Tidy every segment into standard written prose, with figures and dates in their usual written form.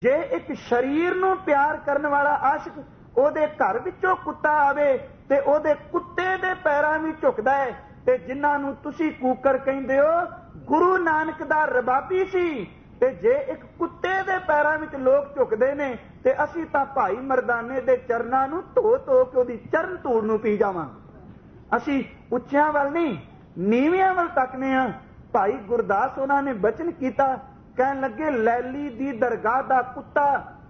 जे एक शरीर नूं प्यार करन वाला आशिक ओदे घर विचों कुत्ता आवे ते ओदे कुत्ते दे पैरां भी झुकदा है। ते जिन्हां नूं तुसीं कूकर कहिंदे हो, गुरु नानक दा रबाबी सी। ते जे एक कुत्ते दे पैरां विच लोग झुकदे ने ते असीं तां भाई मरदाने दे चरनां नूं धो धो के ओदी चरण धूड़ नूं पी जावांगे। असीं ਉੱਚਿਆਂ ਵੱਲ नहीं नीविਆਂ ਵੱਲ तकने आ। भाई गुरदास उन्हां ने बचन कीता, कहन लगे लैली दी दरगाह दा कुत्ता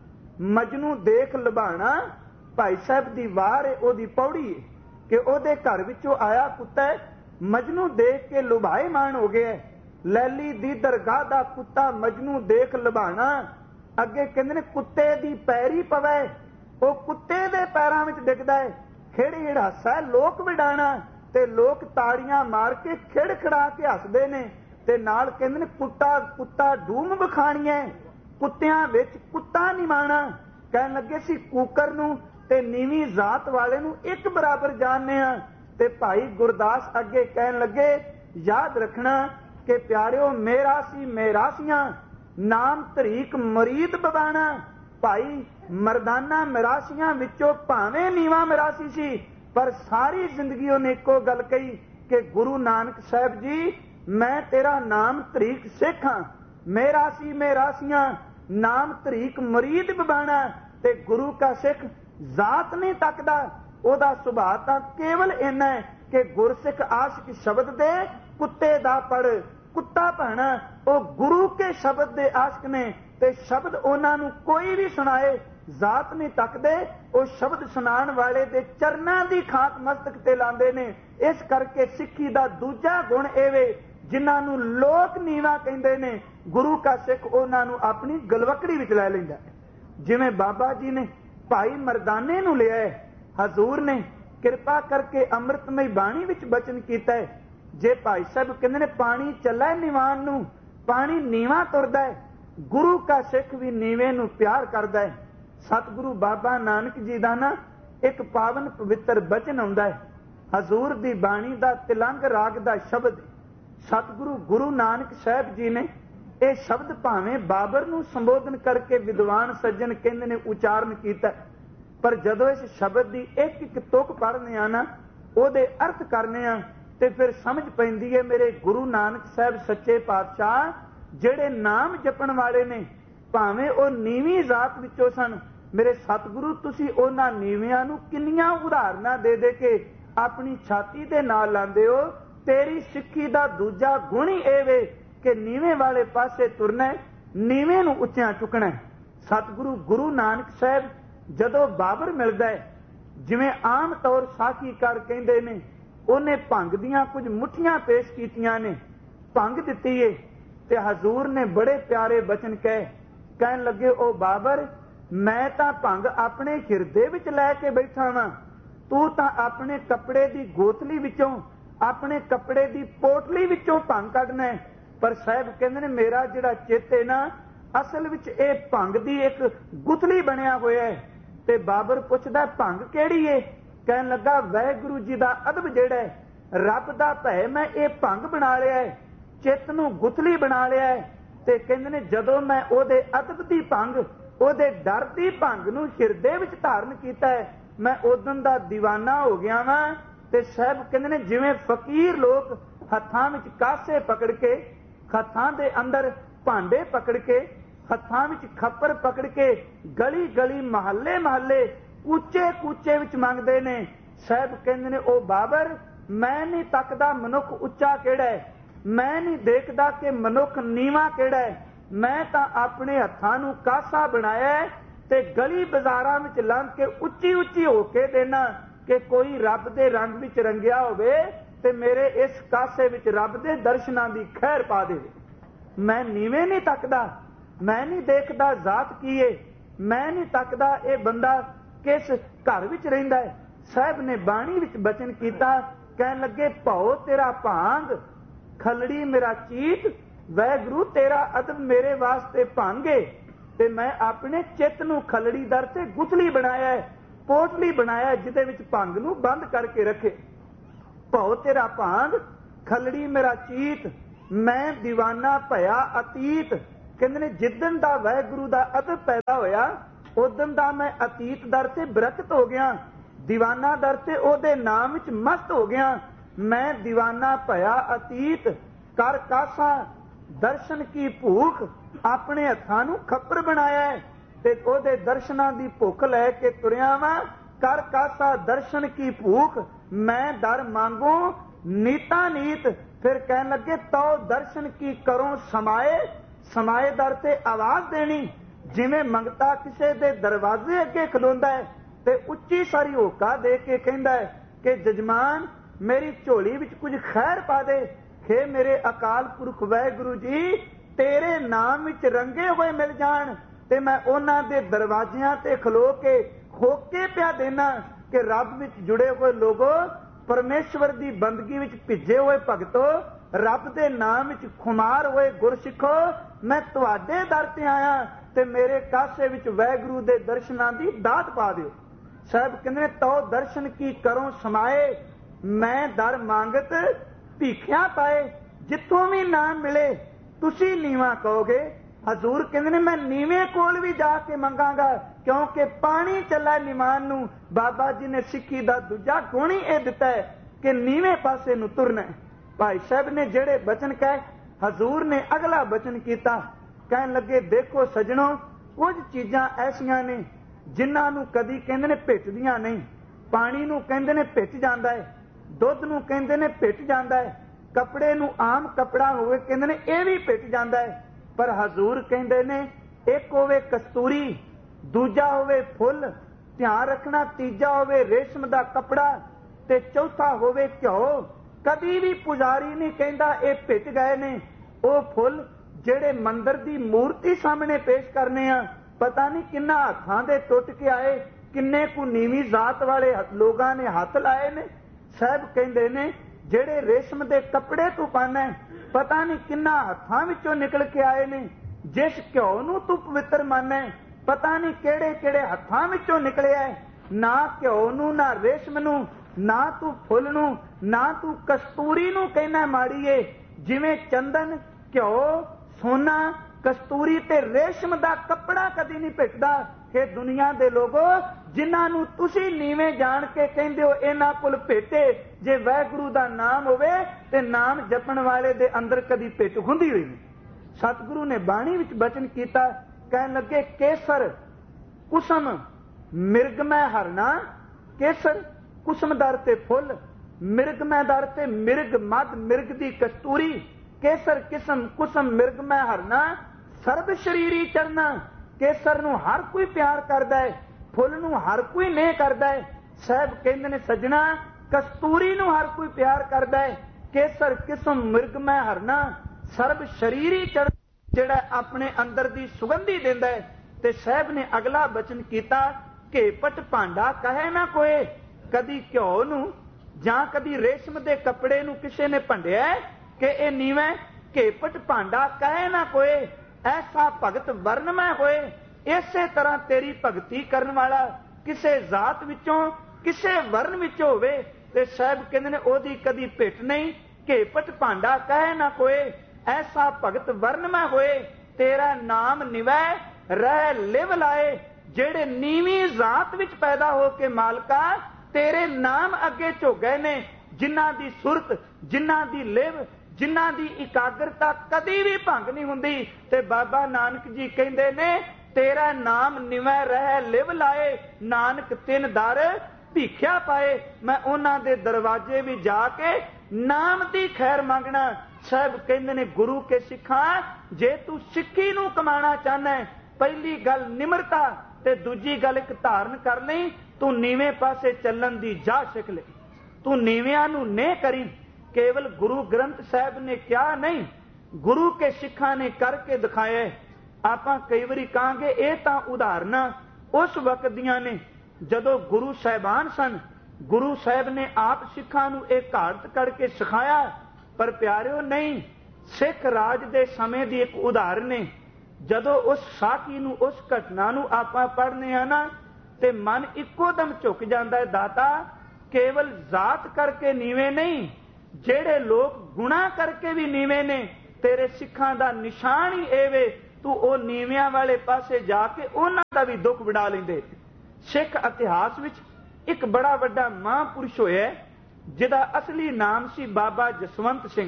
मजनू देख लभाना। भाई साहब दी वार है, ओदी पौड़ी है कि ओदे घर विचों आया कुत्ता है, मजनू देख के लुभाएमान हो गया। लैली दी दरगाह दा कुत्ता मजनू देख लभाना। अगे कहंदे ने कुत्ते दी पैरी पवे, वो कुत्ते दे पैरां विच डिगदा है। खिड़ हासा लोक विडाना ते लोक ताड़ियां मार के खिड़ खड़ा के हसदे ने ते नाल कहंदे ने कुत्ता कुत्ता डूम बखाणियां, कुत्तियां विच कुत्ता निमाणा। कहन लगे सी कूकर नूं ते नीवी जात वाले नूं एक बराबर जानने आ। ते भाई गुरदास अगे कहन लगे याद रखना कि प्यारिओ मेरासी मेरासियां नाम तरीक मरीद बबाना। भाई मरदाना मिरासियां विचों भावें नीवा मिरासी सी, पर सारी जिंदगी उन्हें एको गल कही कि गुरु नानक साहब जी मैं तेरा नाम तरीक सिख हाँ, मेरासी मेरासियां नाम तरीक मरीद बबाना। ते गुरु का सिख जात नहीं तकदा, ओदा सुभाव तां केवल इन्ना है कि गुरसिख आशिक शब्द दे कुत्ते दा पढ़ कुत्ता भाना। ओ गुरु के शब्द दे आशिक ने ते शब्द उन्हां नूं कोई भी सुनाए जात नहीं तकदे, ओ शब्द सुनाण वाले दे चरनां दी खाक मस्तक ते लांदे ने। इस करके सिੱਖੀ दा दूजा गुण एवे जिन्हां नूं लोक नीवा कहिंदे ने, गुरु का सिख उन्हां नूं अपनी गलवकड़ी विच लै लैंदा। जिवें बाबा जी ने भाई मरदाने नूं लिया है, हजूर ने किरपा करके अमृतमई बाणी विच बचन कीता है। जे भाई साहब कहंदे ने पानी चला है निवान नूं, पानी नीवा तुरदा है, गुरु का सिख भी नीवे नूं प्यार करदा है। सतगुरु बाबा नानक जी दा ना एक पावन पवित्र बचन आउंदा है, हजूर दी बाणी दा तिलंग राग दा शब्द। सतगुरु गुरु नानक साहब जी ने यह शब्द भावें बाबर नूं संबोधन करके विद्वान सज्जन कहंदे ने उचारण कीता, पर जदों इस शब्द दी एक एक तुक पढ़ने आ ना, ओदे अर्थ करने आ ते फिर समझ पैंदी है मेरे गुरु नानक साहब सच्चे पातशाह ਜਿਹੜੇ नाम जपण वाले ने, भावें ਉਹ नीवी जात विचों सन। मेरे सतगुरु तुसी उन्हां नीवियां नूं किन्नियां उदाहरणां दे दे के अपनी छाती दे नाल लांदे हो। तेरी सिੱਖੀ दा दूजा गुण ही ਇਹ ਵੇ कि नीवे वाले पासे तुरना है, नीवे नूं ਉੱਚਿਆਂ चुकना है। सतगुरु गुरु नानक साहब जदों बाबर मिलदा है, जिवें आम तौर साखीकार कहंदे ने, ਉਹਨੇ ਭੰਗ ਦੀਆਂ ਕੁਝ ਮੁੱਠੀਆਂ पेश कीतियां ने, ਭੰਗ ਦਿੱਤੀ ਏ ते हजूर ने बड़े प्यारे बचन कहन लगे ओ बाबर मैं तां भंग अपने हिरदे विच लैके बैठा वां, तू तां अपने कपड़े दी गोतली विचों अपने कपड़े दी पोटली विचों भंग कढना है। पर साहब कहंदे ने मेरा जिहड़ा चित्त है ना, असल विच इह भंग दी एक गुथली बनिया होया है। ते बाबर पुछदा भंग किहड़ी है? कहन लगा वाहिगुरू जी दा अदब जिहड़ा है, रब दा भय मैं इह भंग बना लिया है, चित्त नूं गुथली बना लिया है। ते कहंदे ने जदों मैं ओदे अदब दी भंग ओदे डर दी भंग नूं हिरदे विच धारण कीता है, मैं उदन दा दीवाना हो गया वां। ते साहब कहंदे ने जिवें फकीर लोग हत्थां विच कासे पकड़ के, हत्थां दे अंदर भांडे पकड़ के, हत्थां विच खप्पर पकड़ के गली गली महल्ले महल्ले कूचे कूचे विच मंगदे ने। साहब कहंदे ने ओ बाबर मैं नहीं तकदा मनुख उच्चा किहड़ा है, मैं नहीं देखदा कि मनुख नीवा किहड़ा है, मैं तां अपने हत्थां नूं कासा बनाया है ते गली बाजारां विच लंघ के उच्ची उच्ची हो के देना कि कोई रब दे रंग विच रंगिया होवे ते मेरे इस कासे विच रब दे दर्शनां दी खैर पा देवे। मैं नीवे नहीं तकदा, मैं नहीं देखदा जात की है, मैं नहीं तकदा ये बंदा किस घर विच रहिंदा है। साहब ने बाणी विच बचन कीता, कहन लगे भौ तेरा भांग खलड़ी मेरा चीत, वाहिगुरू तेरा अदब मेरे वास्ते भांगे ते मैं अपने चित्त नूं खलड़ी दर ते गुथली बनाया है, पोटली बनाया है जिहदे विच भंग नूं बंद करके रखे। भौ तेरा भांग खलड़ी मेरा चीत, मैं दीवाना भया अतीत। कहते ने जिदन दा वाहिगुरू दा अदब पैदा होया उदन दा मैं अतीत दर ते बरकत हो गया, दीवाना दर ते ओदे नाम विच मस्त हो गया। मैं दीवाना भया अतीत कर कासा, दर्शन की भूख अपने हत्थां नूं खप्पर बनाया है, ते ओदे दर्शनां दी भुख लै के तुरिया वां। कर कासा दर्शन की भूख मैं दर मांगो नीता नीत। फिर कहन लगे तो दर्शन की करो समाए, समाए दर ते आवाज देनी। जिवें मंगता किसे दे दरवाजे अगे खलोंदा है ते उच्ची सारी होका दे के कहंदा है कि जजमान मेरी झोली विच कुछ खैर पा दे। हे मेरे अकाल पुरख वाहिगुरू जी, तेरे नाम विच रंगे हुए मिल जाण ते मैं उन्हां दे दरवाजियां ते खलो के होके पिया देना कि रब विच जुड़े हुए लोगो, परमेश्वर दी बंदगी विच भिजे हुए भगतो, रब दे नाम विच खुमार हुए गुरसिखो, मैं तुहाडे दर ते आया ते मेरे कासे विच वाहिगुरू दे दर्शनां दी दात पा दिओ। साहब कहंदे तो दर्शन की करो समाए, मैं दर मांगत भीखिया पाए। जिथों भी नाम मिले तुसी नीवा कहोगे। हजूर कहंदे ने मैं नीवे कोल भी जाके मंगांगा, क्योंकि पानी चला निमान नूं। बाबा जी ने सिੱਖੀ ਦਾ दूजा गुण ही यह दिता है कि नीवे पासे नूं तुरना है। भाई साहब ने जेड़े बचन कहे, हजूर ने अगला बचन किया, कहन लगे देखो सजणों, कुछ चीज़ां ऐसियां ने जिन्हां नूं कदी कहंदे ने भिटदियां नहीं। पानी नूं कहंदे ने भिट जांदा है, दुध नूं कहंदे ने भिट जांदा है, कपड़े नूं आम कपड़ा होवे कहंदे ने यह भी भिट जांदा है। पर हजूर कहंदे ने एक होवे कस्तूरी, दूजा होवे फुल, ध्यान रखना तीजा होवे रेशम दा कपड़ा, ते चौथा होवे घ्यो। कदी भी पुजारी नहीं कहंदा ये भिट गए ने। वो फुल जेड़े मंदिर दी मूर्ति सामने पेश करने आ, पता नहीं किन्ना हत्थां दे टुट के आए, किन्ने को नीवी जात वाले लोगां ने हथ लाए ने। साहब कहंदे ने जेड़े रेशम दे कपड़े तू पाना, पता नहीं किन्ना हत्थां विचों निकल के आए ने। जिस घ्यो नूं तू पवित्र माने, पता नहीं केड़े केड़े हत्थां विचों निकलिया है। ना घ्यो नूं, ना रेशम नूं, ना तू फुल नूं, ना तू कस्तूरी नूं कहना माड़ी है। जिवें चंदन, घ्यो, सोना, कस्तूरी ते रेशम दा कपड़ा कदी नहीं भिटदा। कि दुनिया दे लोगो जिन्हां नूं तुसीं नीवें जाण के कहंदे हो इन्हां कोल भिटे, जे वाहिगुरू दा नाम होवे ते नाम जपण वाले दे अंदर कदी भिट हुंदी होई नहीं। सतगुरु ने बाणी विच बचन कीता, कहन लगे केसर कुसम मिर्गमय हरना। केसर कुसम दर ते फुल, मिर्गमय दर ते मिर्ग मद मिर्ग दी कस्तूरी। केसर किसम कुसम मिर्गमय हरना, सर्ब शरीरी चरना। केसर नूं हर कोई प्यार करदा है, फुल नूं हर कोई नहीं करदा है। साहब कहंदे ने सजना कस्तूरी नूं हर कोई प्यार करदा है। केसर किसम मिर्गमय हरना, सर्ब शरीरी चरना, जिहड़ा अपने अंदर दी सुगंधी दिंदा है। ते साहब ने अगला बचन कीता, घेपट भांडा कहे ना कोई। कदी घ्यो नूं जां कदी रेशम दे कपड़े नूं किसे ने भंडिया कि यह नीवा, घेपट भांडा कहे ना कोई। ऐसा भगत वर्णमय होए, इसे तरह तेरी भगती करन वाला किसे जात विचों किसे वर्ण विचों होवे ते साहब कहंदे ने ओदी कदी भिट नहीं। घेपट भांडा कहे ना कोई, ऐसा भगत वर्णमय होए। तेरा नाम निवै रह लिव लाए। जेड़े नीवी जात विच पैदा हो के मालका तेरे नाम अगे झोगे ने, जिन्हां दी सुरत, जिन्हां दी लिव, जिन्हां दी इकाग्रता कदी भी भंग नहीं हुंदी। ते बाबा नानक जी कहंदे ने तेरा नाम निवै रह लिव लाए, नानक तिन दर भीखिया पाए। मैं उन्हां दे दरवाजे भी जाके नाम दी खैर मंगना। साहब कहंदे ने गुरु के सिखा, जे तू सिੱਖੀ नूं कमाना चाहना है, पहली गल निमरता ते दूजी गल एक धारण कर लई, तू नीवें पासे चलण दी जा सिख ले। तू नीवियां नूं नहीं करी। केवल गुरु ग्रंथ साहब ने क्या नहीं, गुरु के सिखा ने करके दिखाया। आपां कई बारी कहांगे ये तां उदाहरणां उस वक्त दियां ने जदों गुरु साहिबान सन। गुरु साहब ने आप सिखां नूं एक घाट करके सिखाया। पर प्यारिओ नहीं, सिख राज दे समय दी एक उदाहरण है। जदों उस साखी नूं, उस घटना नूं आपां पढ़ने आ ना, ते मन इक्को दम झुक जाता है। दाता केवल जात करके नीवे नहीं, जेड़े लोग गुणा करके भी नीवे ने, तेरे सिखां दा निशान ही एवे ਤੂੰ ਉਹ ਨੀਵਿਆਂ ਵਾਲੇ ਪਾਸੇ ਜਾ ਕੇ ਉਹਨਾਂ ਦਾ ਵੀ ਦੁੱਖ ਵਡਾ ਲੈਂਦੇ। ਸਿੱਖ ਇਤਿਹਾਸ ਵਿੱਚ ਇੱਕ ਬੜਾ ਵੱਡਾ ਮਹਾਂਪੁਰਸ਼ ਹੋਇਆ ਜਿਹਦਾ ਅਸਲੀ ਨਾਮ ਸੀ ਬਾਬਾ ਜਸਵੰਤ ਸਿੰਘ।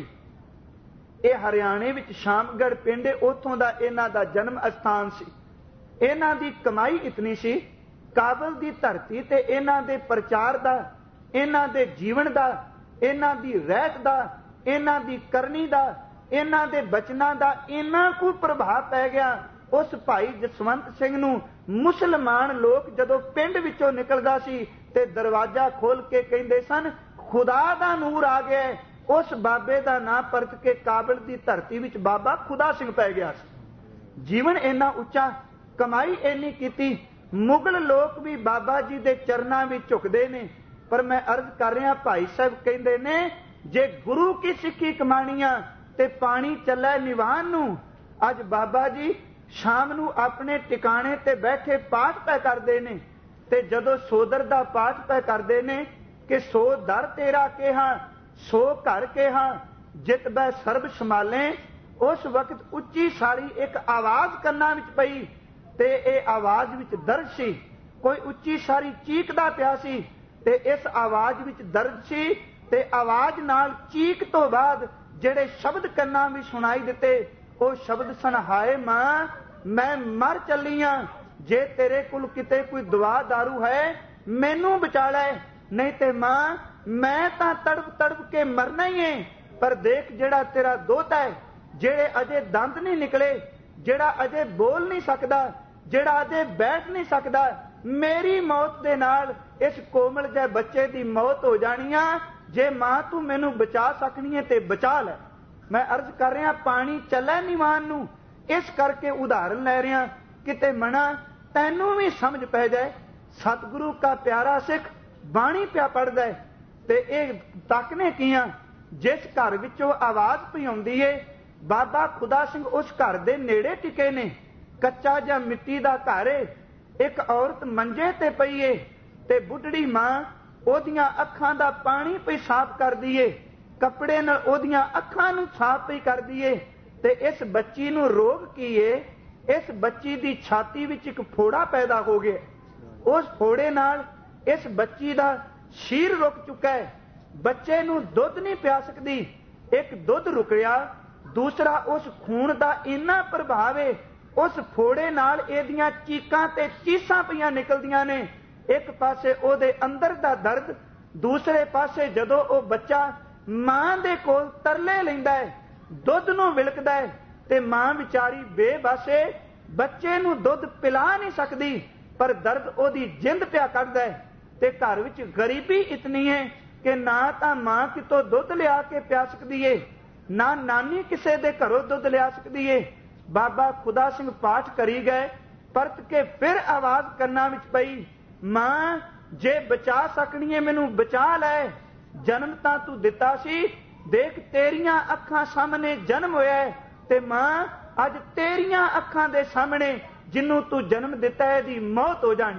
ਇਹ ਹਰਿਆਣੇ ਵਿੱਚ ਸ਼ਾਮਗੜ੍ਹ ਪਿੰਡ, ਉੱਥੋਂ ਦਾ ਇਹਨਾਂ ਦਾ ਜਨਮ ਅਸਥਾਨ ਸੀ। ਇਹਨਾਂ ਦੀ ਕਮਾਈ ਇਤਨੀ ਸੀ, ਕਾਬਲ ਦੀ ਧਰਤੀ ਤੇ ਇਹਨਾਂ ਦੇ ਪ੍ਰਚਾਰ ਦਾ, ਇਹਨਾਂ ਦੇ ਜੀਵਨ ਦਾ, ਇਹਨਾਂ ਦੀ ਰਹਿਤ ਦਾ, ਇਹਨਾਂ ਦੀ ਕਰਨੀ ਦਾ, ਇਹਨਾਂ ਦੇ ਬਚਨਾਂ ਦਾ ਇੰਨਾ ਕੁ ਪ੍ਰਭਾਵ ਪੈ ਗਿਆ। ਉਸ ਭਾਈ ਜਸਵੰਤ ਸਿੰਘ ਨੂੰ ਮੁਸਲਮਾਨ ਲੋਕ ਜਦੋਂ ਪਿੰਡ ਵਿੱਚੋਂ ਨਿਕਲਦਾ ਸੀ ਤੇ ਦਰਵਾਜ਼ਾ ਖੋਲ ਕੇ ਕਹਿੰਦੇ ਸਨ, ਖੁਦਾ ਦਾ ਨੂਰ ਆ ਗਿਆ। ਉਸ ਬਾਬੇ ਦਾ ਨਾਂ ਪਰਤ ਕੇ ਕਾਬਲ ਦੀ ਧਰਤੀ ਵਿੱਚ ਬਾਬਾ ਖੁਦਾ ਸਿੰਘ ਪੈ ਗਿਆ ਸੀ। ਜੀਵਨ ਇੰਨਾ ਉੱਚਾ, ਕਮਾਈ ਇੰਨੀ ਕੀਤੀ, ਮੁਗਲ ਲੋਕ ਵੀ ਬਾਬਾ ਜੀ ਦੇ ਚਰਨਾਂ ਵਿੱਚ ਝੁਕਦੇ ਨੇ। ਪਰ ਮੈਂ ਅਰਜ਼ ਕਰ ਰਿਹਾ, ਭਾਈ ਸਾਹਿਬ ਕਹਿੰਦੇ ਨੇ, ਜੇ ਗੁਰੂ ਕੀ ਸਿੱਖੀ ਕਮਾਣੀਆਂ ਤੇ ਪਾਣੀ ਚੱਲੇ ਨਿਵਾਨ ਨੂੰ। ਅੱਜ ਬਾਬਾ ਜੀ ਸ਼ਾਮ ਨੂੰ ਆਪਣੇ ਟਿਕਾਣੇ ਤੇ ਬੈਠੇ ਪਾਠ ਪੈ ਕਰਦੇ ਨੇ, ਤੇ ਜਦੋਂ ਸੋਦਰ ਦਾ ਪਾਠ ਪੈ ਕਰਦੇ ਨੇ ਕਿ ਸੋ ਦਰ ਤੇਰਾ ਕਿਹਾ, ਸੋ ਘਰ ਕਿਹਾ, ਜਿਤ ਬੈ ਸਰਬ ਸੰਭਾਲੇ, ਉਸ ਵਕਤ ਉੱਚੀ ਸਾਰੀ ਇੱਕ ਆਵਾਜ਼ ਕੰਨਾਂ ਵਿੱਚ ਪਈ ਤੇ ਇਹ ਆਵਾਜ਼ ਵਿੱਚ ਦਰਦ ਸੀ। ਕੋਈ ਉੱਚੀ ਸਾਰੀ ਚੀਕਦਾ ਪਿਆ ਸੀ ਤੇ ਇਸ ਆਵਾਜ਼ ਵਿੱਚ ਦਰਦ ਸੀ ਤੇ ਆਵਾਜ਼ ਨਾਲ ਚੀਕ ਤੋਂ ਬਾਅਦ ਜਿਹੜੇ ਸ਼ਬਦ ਕੰਨਾਂ ਵਿੱਚ ਸੁਣਾਈ ਦਿੱਤੇ, ਉਹ ਸ਼ਬਦ ਸਨ, ਹਾਏ ਮਾਂ ਮੈਂ ਮਰ ਚੱਲੀ ਆਂ, ਜੇ ਤੇਰੇ ਕੋਲ ਕਿਤੇ ਕੋਈ ਦਵਾ ਦਾਰੂ ਹੈ ਮੈਨੂੰ ਬਚਾ ਲੈ, ਨਹੀਂ ਤੇ ਮਾਂ ਮੈਂ ਤਾਂ ਤੜਪ ਤੜਪ ਕੇ ਮਰਨਾ ਹੀ ਏ। ਪਰ ਦੇਖ ਜਿਹੜਾ ਤੇਰਾ ਦੋਹਤਾ ਹੈ, ਜਿਹੜੇ ਅਜੇ ਦੰਦ ਨਹੀਂ ਨਿਕਲੇ, ਜਿਹੜਾ ਅਜੇ ਬੋਲ ਨਹੀਂ ਸਕਦਾ, ਜਿਹੜਾ ਅਜੇ ਬੈਠ ਨਹੀਂ ਸਕਦਾ, ਮੇਰੀ ਮੌਤ ਦੇ ਨਾਲ ਇਸ ਕੋਮਲ ਜਿਹੇ ਬੱਚੇ ਦੀ ਮੌਤ ਹੋ ਜਾਣੀ ਆ। ਜੇ ਮਾਂ ਤੂੰ ਮੈਨੂੰ ਬਚਾ ਸਕਣੀ ਹੈ ਤੇ ਬਚਾ ਲੈ। ਮੈਂ ਅਰਜ਼ ਕਰ ਰਿਹਾ, ਪਾਣੀ ਚੱਲੇ ਨਿਵਾਨ ਨੂੰ ਇਸ ਕਰਕੇ ਉਦਾਹਰਨ ਲੈ ਰਿਹਾ, ਕਿਤੇ ਮਣਾ ਤੈਨੂੰ ਵੀ ਸਮਝ ਪੈ ਜਾਏ। ਸਤਿਗੁਰੂ ਦਾ ਪਿਆਰਾ ਸਿੱਖ ਬਾਣੀ ਪਿਆ ਪੜਦਾ ਤੇ ਇਹ ਤੱਕਨੇ ਕੀਆਂ, ਜਿਸ ਘਰ ਵਿੱਚੋਂ ਆਵਾਜ਼ ਪਈ ਆਉਂਦੀ ਏ, ਬਾਬਾ ਖੁਦਾ ਸਿੰਘ ਉਸ ਘਰ ਦੇ ਨੇੜੇ ਟਿਕੇ ਨੇ। ਕੱਚਾ ਜਾਂ ਮਿੱਟੀ ਦਾ ਘਰ ਏ, ਇੱਕ ਔਰਤ ਮੰਜੇ ਤੇ ਪਈ ਏ ਤੇ ਬੁੱਢੜੀ ਮਾਂ ਉਹਦੀਆਂ ਅੱਖਾਂ ਦਾ ਪਾਣੀ ਪਈ ਸਾਫ਼ ਕਰਦੀ ਏ, ਕੱਪੜੇ ਨਾਲ ਉਹਦੀਆਂ ਅੱਖਾਂ ਨੂੰ ਸਾਫ਼ ਪਈ ਕਰਦੀ ਏ। ਤੇ ਇਸ ਬੱਚੀ ਨੂੰ ਰੋਗ ਕੀ ਏ? ਇਸ ਬੱਚੀ ਦੀ ਛਾਤੀ ਵਿੱਚ ਇੱਕ ਫੋੜਾ ਪੈਦਾ ਹੋ ਗਿਆ। ਉਸ ਫੋੜੇ ਨਾਲ ਇਸ ਬੱਚੀ ਦਾ ਸ਼ੀਰ ਰੁਕ ਚੁੱਕਾ ਹੈ। ਬੱਚੇ ਨੂੰ ਦੁੱਧ ਨਹੀਂ ਪਿਆ ਸਕਦੀ। ਇੱਕ ਦੁੱਧ ਰੁਕਿਆ, ਦੂਸਰਾ ਉਸ ਖੂਨ ਦਾ ਇੰਨਾ ਪ੍ਰਭਾਵ ਹੈ, ਉਸ ਫੋੜੇ ਨਾਲ ਇਹਦੀਆਂ ਚੀਕਾਂ ਤੇ ਚੀਸਾਂ ਪਈਆਂ ਨਿਕਲਦੀਆਂ ਨੇ। ਇੱਕ ਪਾਸੇ ਉਹਦੇ ਅੰਦਰ ਦਾ ਦਰਦ, ਦੂਸਰੇ ਪਾਸੇ ਜਦੋਂ ਉਹ ਬੱਚਾ ਮਾਂ ਦੇ ਕੋਲ ਤਰਲੇ ਲੈਂਦਾ ਹੈ, ਦੁੱਧ ਨੂੰ ਵਿਲਕਦਾ ਹੈ, ਤੇ ਮਾਂ ਵਿਚਾਰੀ ਬੇਬਸੇ ਬੱਚੇ ਨੂੰ ਦੁੱਧ ਪਿਲਾ ਨਹੀਂ ਸਕਦੀ, ਪਰ ਦਰਦ ਉਹਦੀ ਜਿੰਦ ਪਿਆ ਕੱਢਦਾ ਹੈ। ਤੇ ਘਰ ਵਿੱਚ ਗਰੀਬੀ ਇਤਨੀ ਹੈ ਕਿ ਨਾ ਤਾਂ ਮਾਂ ਕਿਤੋਂ ਦੁੱਧ ਲਿਆ ਕੇ ਪਿਆ ਸਕਦੀ ਏ, ਨਾ ਨਾਨੀ ਕਿਸੇ ਦੇ ਘਰੋਂ ਦੁੱਧ ਲਿਆ ਸਕਦੀ ਏ। ਬਾਬਾ ਖੁਦਾ ਸਿੰਘ ਪਾਠ ਕਰੀ ਗਏ, ਪਰਤ ਕੇ ਫਿਰ ਆਵਾਜ਼ ਕੰਨਾਂ ਵਿੱਚ ਪਈ, ਮਾਂ ਜੇ ਬਚਾ ਸਕਣੀ ਏ ਮੈਨੂੰ ਬਚਾ ਲੈ। ਜਨਮ ਤਾਂ ਤੂੰ ਦਿੱਤਾ ਸੀ, ਦੇਖ ਤੇਰੀਆਂ ਅੱਖਾਂ ਸਾਹਮਣੇ ਜਨਮ ਹੋਇਆ ਹੈ, ਤੇ ਮਾਂ ਅੱਜ ਤੇਰੀਆਂ ਅੱਖਾਂ ਦੇ ਸਾਹਮਣੇ ਜਿਹਨੂੰ ਤੂੰ ਜਨਮ ਦਿੱਤਾ ਹੈ ਦੀ ਮੌਤ ਹੋ ਜਾਣੀ।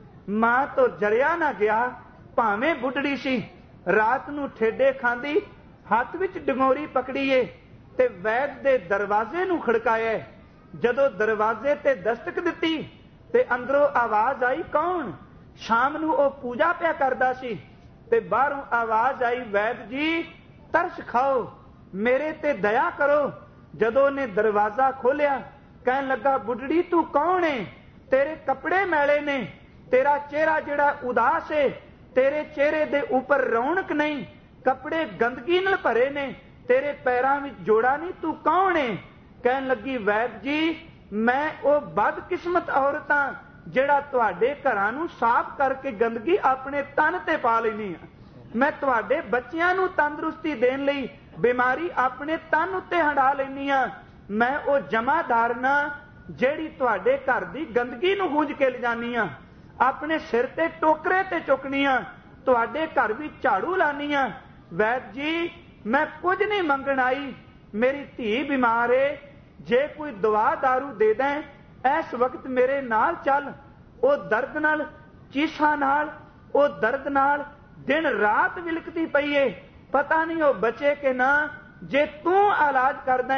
ਮਾਂ ਤੋਂ ਜਰਿਆ ਨਾ ਗਿਆ, ਭਾਵੇਂ ਬੁੱਢੜੀ ਸੀ, ਰਾਤ ਨੂੰ ਠੇਡੇ ਖਾਂਦੀ, ਹੱਥ ਵਿੱਚ ਡੰਗੋਰੀ ਪਕੜੀ ਏ ਤੇ ਵੈਦ ਦੇ ਦਰਵਾਜ਼ੇ ਨੂੰ ਖੜਕਾਇਆ। ਜਦੋਂ ਦਰਵਾਜ਼ੇ ਤੇ ਦਸਤਕ ਦਿੱਤੀ ਤੇ ਅੰਦਰੋਂ ਆਵਾਜ਼ ਆਈ, ਕੌਣ? ਸ਼ਾਮ ਨੂੰ ਉਹ ਪੂਜਾ ਪਿਆ ਕਰਦਾ ਸੀ ਤੇ ਬਾਹਰੋਂ ਆਵਾਜ਼ ਆਈ, ਵੈਦ ਜੀ ਤਰਸ ਖਾਓ, ਮੇਰੇ ਤੇ ਦਇਆ ਕਰੋ। ਜਦੋਂ ਉਹਨੇ ਦਰਵਾਜ਼ਾ ਖੋਲਿਆ, ਕਹਿਣ ਲੱਗਾ, ਬੁੱਢੜੀ ਤੂੰ ਕੌਣ ਏ? ਤੇਰੇ ਕੱਪੜੇ ਮੈਲੇ ਨੇ, ਤੇਰਾ ਚਿਹਰਾ ਜਿਹੜਾ ਉਦਾਸ ਏ, ਤੇਰੇ ਚਿਹਰੇ ਦੇ ਉੱਪਰ ਰੌਣਕ ਨਹੀਂ, ਕੱਪੜੇ ਗੰਦਗੀ ਨਾਲ ਭਰੇ ਨੇ, ਤੇਰੇ ਪੈਰਾਂ ਵਿੱਚ ਜੋੜਾ ਨਹੀਂ, ਤੂੰ ਕੌਣ ਏ? ਕਹਿਣ ਲੱਗੀ, ਵੈਦ ਜੀ ਮੈਂ ਉਹ ਬਦਕਿਸਮਤ ਔਰਤਾਂ ਜਿਹੜਾ ਤੁਹਾਡੇ ਘਰਾਂ ਨੂੰ ਸਾਫ਼ ਕਰਕੇ ਗੰਦਗੀ ਆਪਣੇ ਤਨ ਤੇ ਪਾ ਲੈਣੀ ਆ। ਮੈਂ ਤੁਹਾਡੇ ਬੱਚਿਆਂ ਨੂੰ ਤੰਦਰੁਸਤੀ ਦੇਣ ਲਈ ਬਿਮਾਰੀ ਆਪਣੇ ਤਨ ਉੱਤੇ ਹੰਢਾ ਲੈਣੀ ਆ। ਮੈਂ ਉਹ ਜਮਾਦਾਰ ਨਾ ਜਿਹੜੀ ਤੁਹਾਡੇ ਘਰ ਦੀ ਗੰਦਗੀ ਨੂੰ ਗੂੰਜ ਕੇ ਲਿਜਾਨੀ ਆ, ਆਪਣੇ ਸਿਰ ਤੇ ਟੋਕਰੇ ਤੇ ਚੁੱਕਣੀ ਆ, ਤੁਹਾਡੇ ਘਰ ਵੀ ਝਾੜੂ ਲਾਨੀ ਆ। ਵੈਦ ਜੀ ਮੈਂ ਕੁਝ ਨਹੀਂ ਮੰਗਣ ਆਈ, ਮੇਰੀ ਧੀ ਬਿਮਾਰ ਏ, ਜੇ ਕੋਈ ਦਵਾ ਦਾਰੂ ਦੇ ਦੇਂ, ਇਸ ਵਕਤ ਮੇਰੇ ਨਾਲ ਚੱਲ। ਉਹ ਦਰਦ ਨਾਲ, ਚੀਸਾਂ ਨਾਲ, ਉਹ ਦਰਦ ਨਾਲ ਦਿਨ ਰਾਤ ਵਿਲਕਦੀ ਪਈ ਏ, ਪਤਾ ਨਹੀਂ ਉਹ ਬਚੇ ਕਿ ਨਾ। ਜੇ ਤੂੰ ਇਲਾਜ ਕਰਦਾ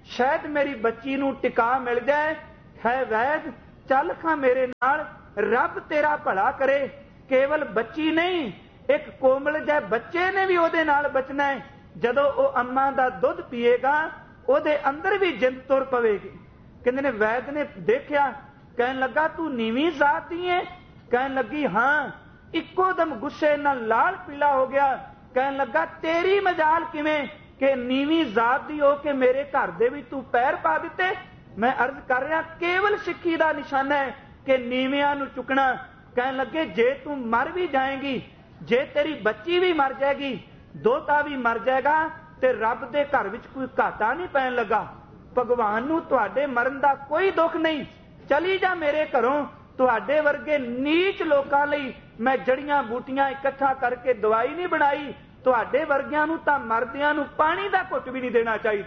शायद मेरी बच्ची नूं टिका मिल जाए। है वैद, चल खां मेरे नाल, रब तेरा भला करे। केवल बच्ची नहीं, एक कोमल जै बच्चे ने भी ਉਹਦੇ ਨਾਲ बचना है। ਜਦੋਂ ਉਹ ਅੰਮਾ ਦਾ ਦੁੱਧ ਪੀਏਗਾ ਉਹਦੇ ਅੰਦਰ ਵੀ ਜਿੰਦ ਤੁਰ ਪਵੇਗੀ। ਕਹਿੰਦੇ ਨੇ ਵੈਦ ਨੇ ਦੇਖਿਆ, ਕਹਿਣ ਲੱਗਾ ਤੂੰ ਨੀਵੀਂ ਜ਼ਾਤ ਦੀ ਹੈ? ਕਹਿਣ ਲੱਗੀ ਹਾਂ। ਇੱਕੋ ਦਮ ਗੁੱਸੇ ਨਾਲ ਲਾਲ ਪੀਲਾ ਹੋ ਗਿਆ। ਕਹਿਣ ਲੱਗਾ ਤੇਰੀ ਮਜਾਲ ਕਿਵੇਂ ਕਿ ਨੀਵੀਂ ਜ਼ਾਤ ਦੀ ਹੋ ਕੇ ਮੇਰੇ ਘਰ ਦੇ ਵੀ ਤੂੰ ਪੈਰ ਪਾ ਦਿੱਤੇ। ਮੈਂ ਅਰਜ਼ ਕਰ ਰਿਹਾ, ਕੇਵਲ ਸਿੱਖੀ ਦਾ ਨਿਸ਼ਾਨਾ ਹੈ ਕਿ ਨੀਵਿਆਂ ਨੂੰ ਚੁੱਕਣਾ। ਕਹਿਣ ਲੱਗੇ ਜੇ ਤੂੰ ਮਰ ਵੀ ਜਾਏਗੀ, ਜੇ ਤੇਰੀ ਬੱਚੀ ਵੀ ਮਰ ਜਾਏਗੀ, ਦੋਤਾ ਵੀ ਮਰ ਜਾਏਗਾ, ਤੇ ਰੱਬ ਦੇ ਘਰ ਵਿੱਚ ਕੋਈ ਘਾਟਾ ਨਹੀਂ ਪੈਣ ਲੱਗਾ। ਭਗਵਾਨ ਨੂੰ ਤੁਹਾਡੇ ਮਰਨ ਦਾ ਕੋਈ ਦੁੱਖ ਨਹੀਂ। ਚਲੀ ਜਾ ਮੇਰੇ ਘਰੋਂ। ਤੁਹਾਡੇ ਵਰਗੇ ਨੀਚ ਲੋਕਾਂ ਲਈ ਮੈਂ ਜੜੀਆਂ ਬੂਟੀਆਂ ਇਕੱਠਾ ਕਰਕੇ ਦਵਾਈ ਨਹੀਂ ਬਣਾਈ। ਤੁਹਾਡੇ ਵਰਗਿਆਂ ਨੂੰ ਤਾਂ ਮਰਦਿਆਂ ਨੂੰ ਪਾਣੀ ਦਾ ਘੁੱਟ ਵੀ ਨਹੀਂ ਦੇਣਾ ਚਾਹੀਦਾ।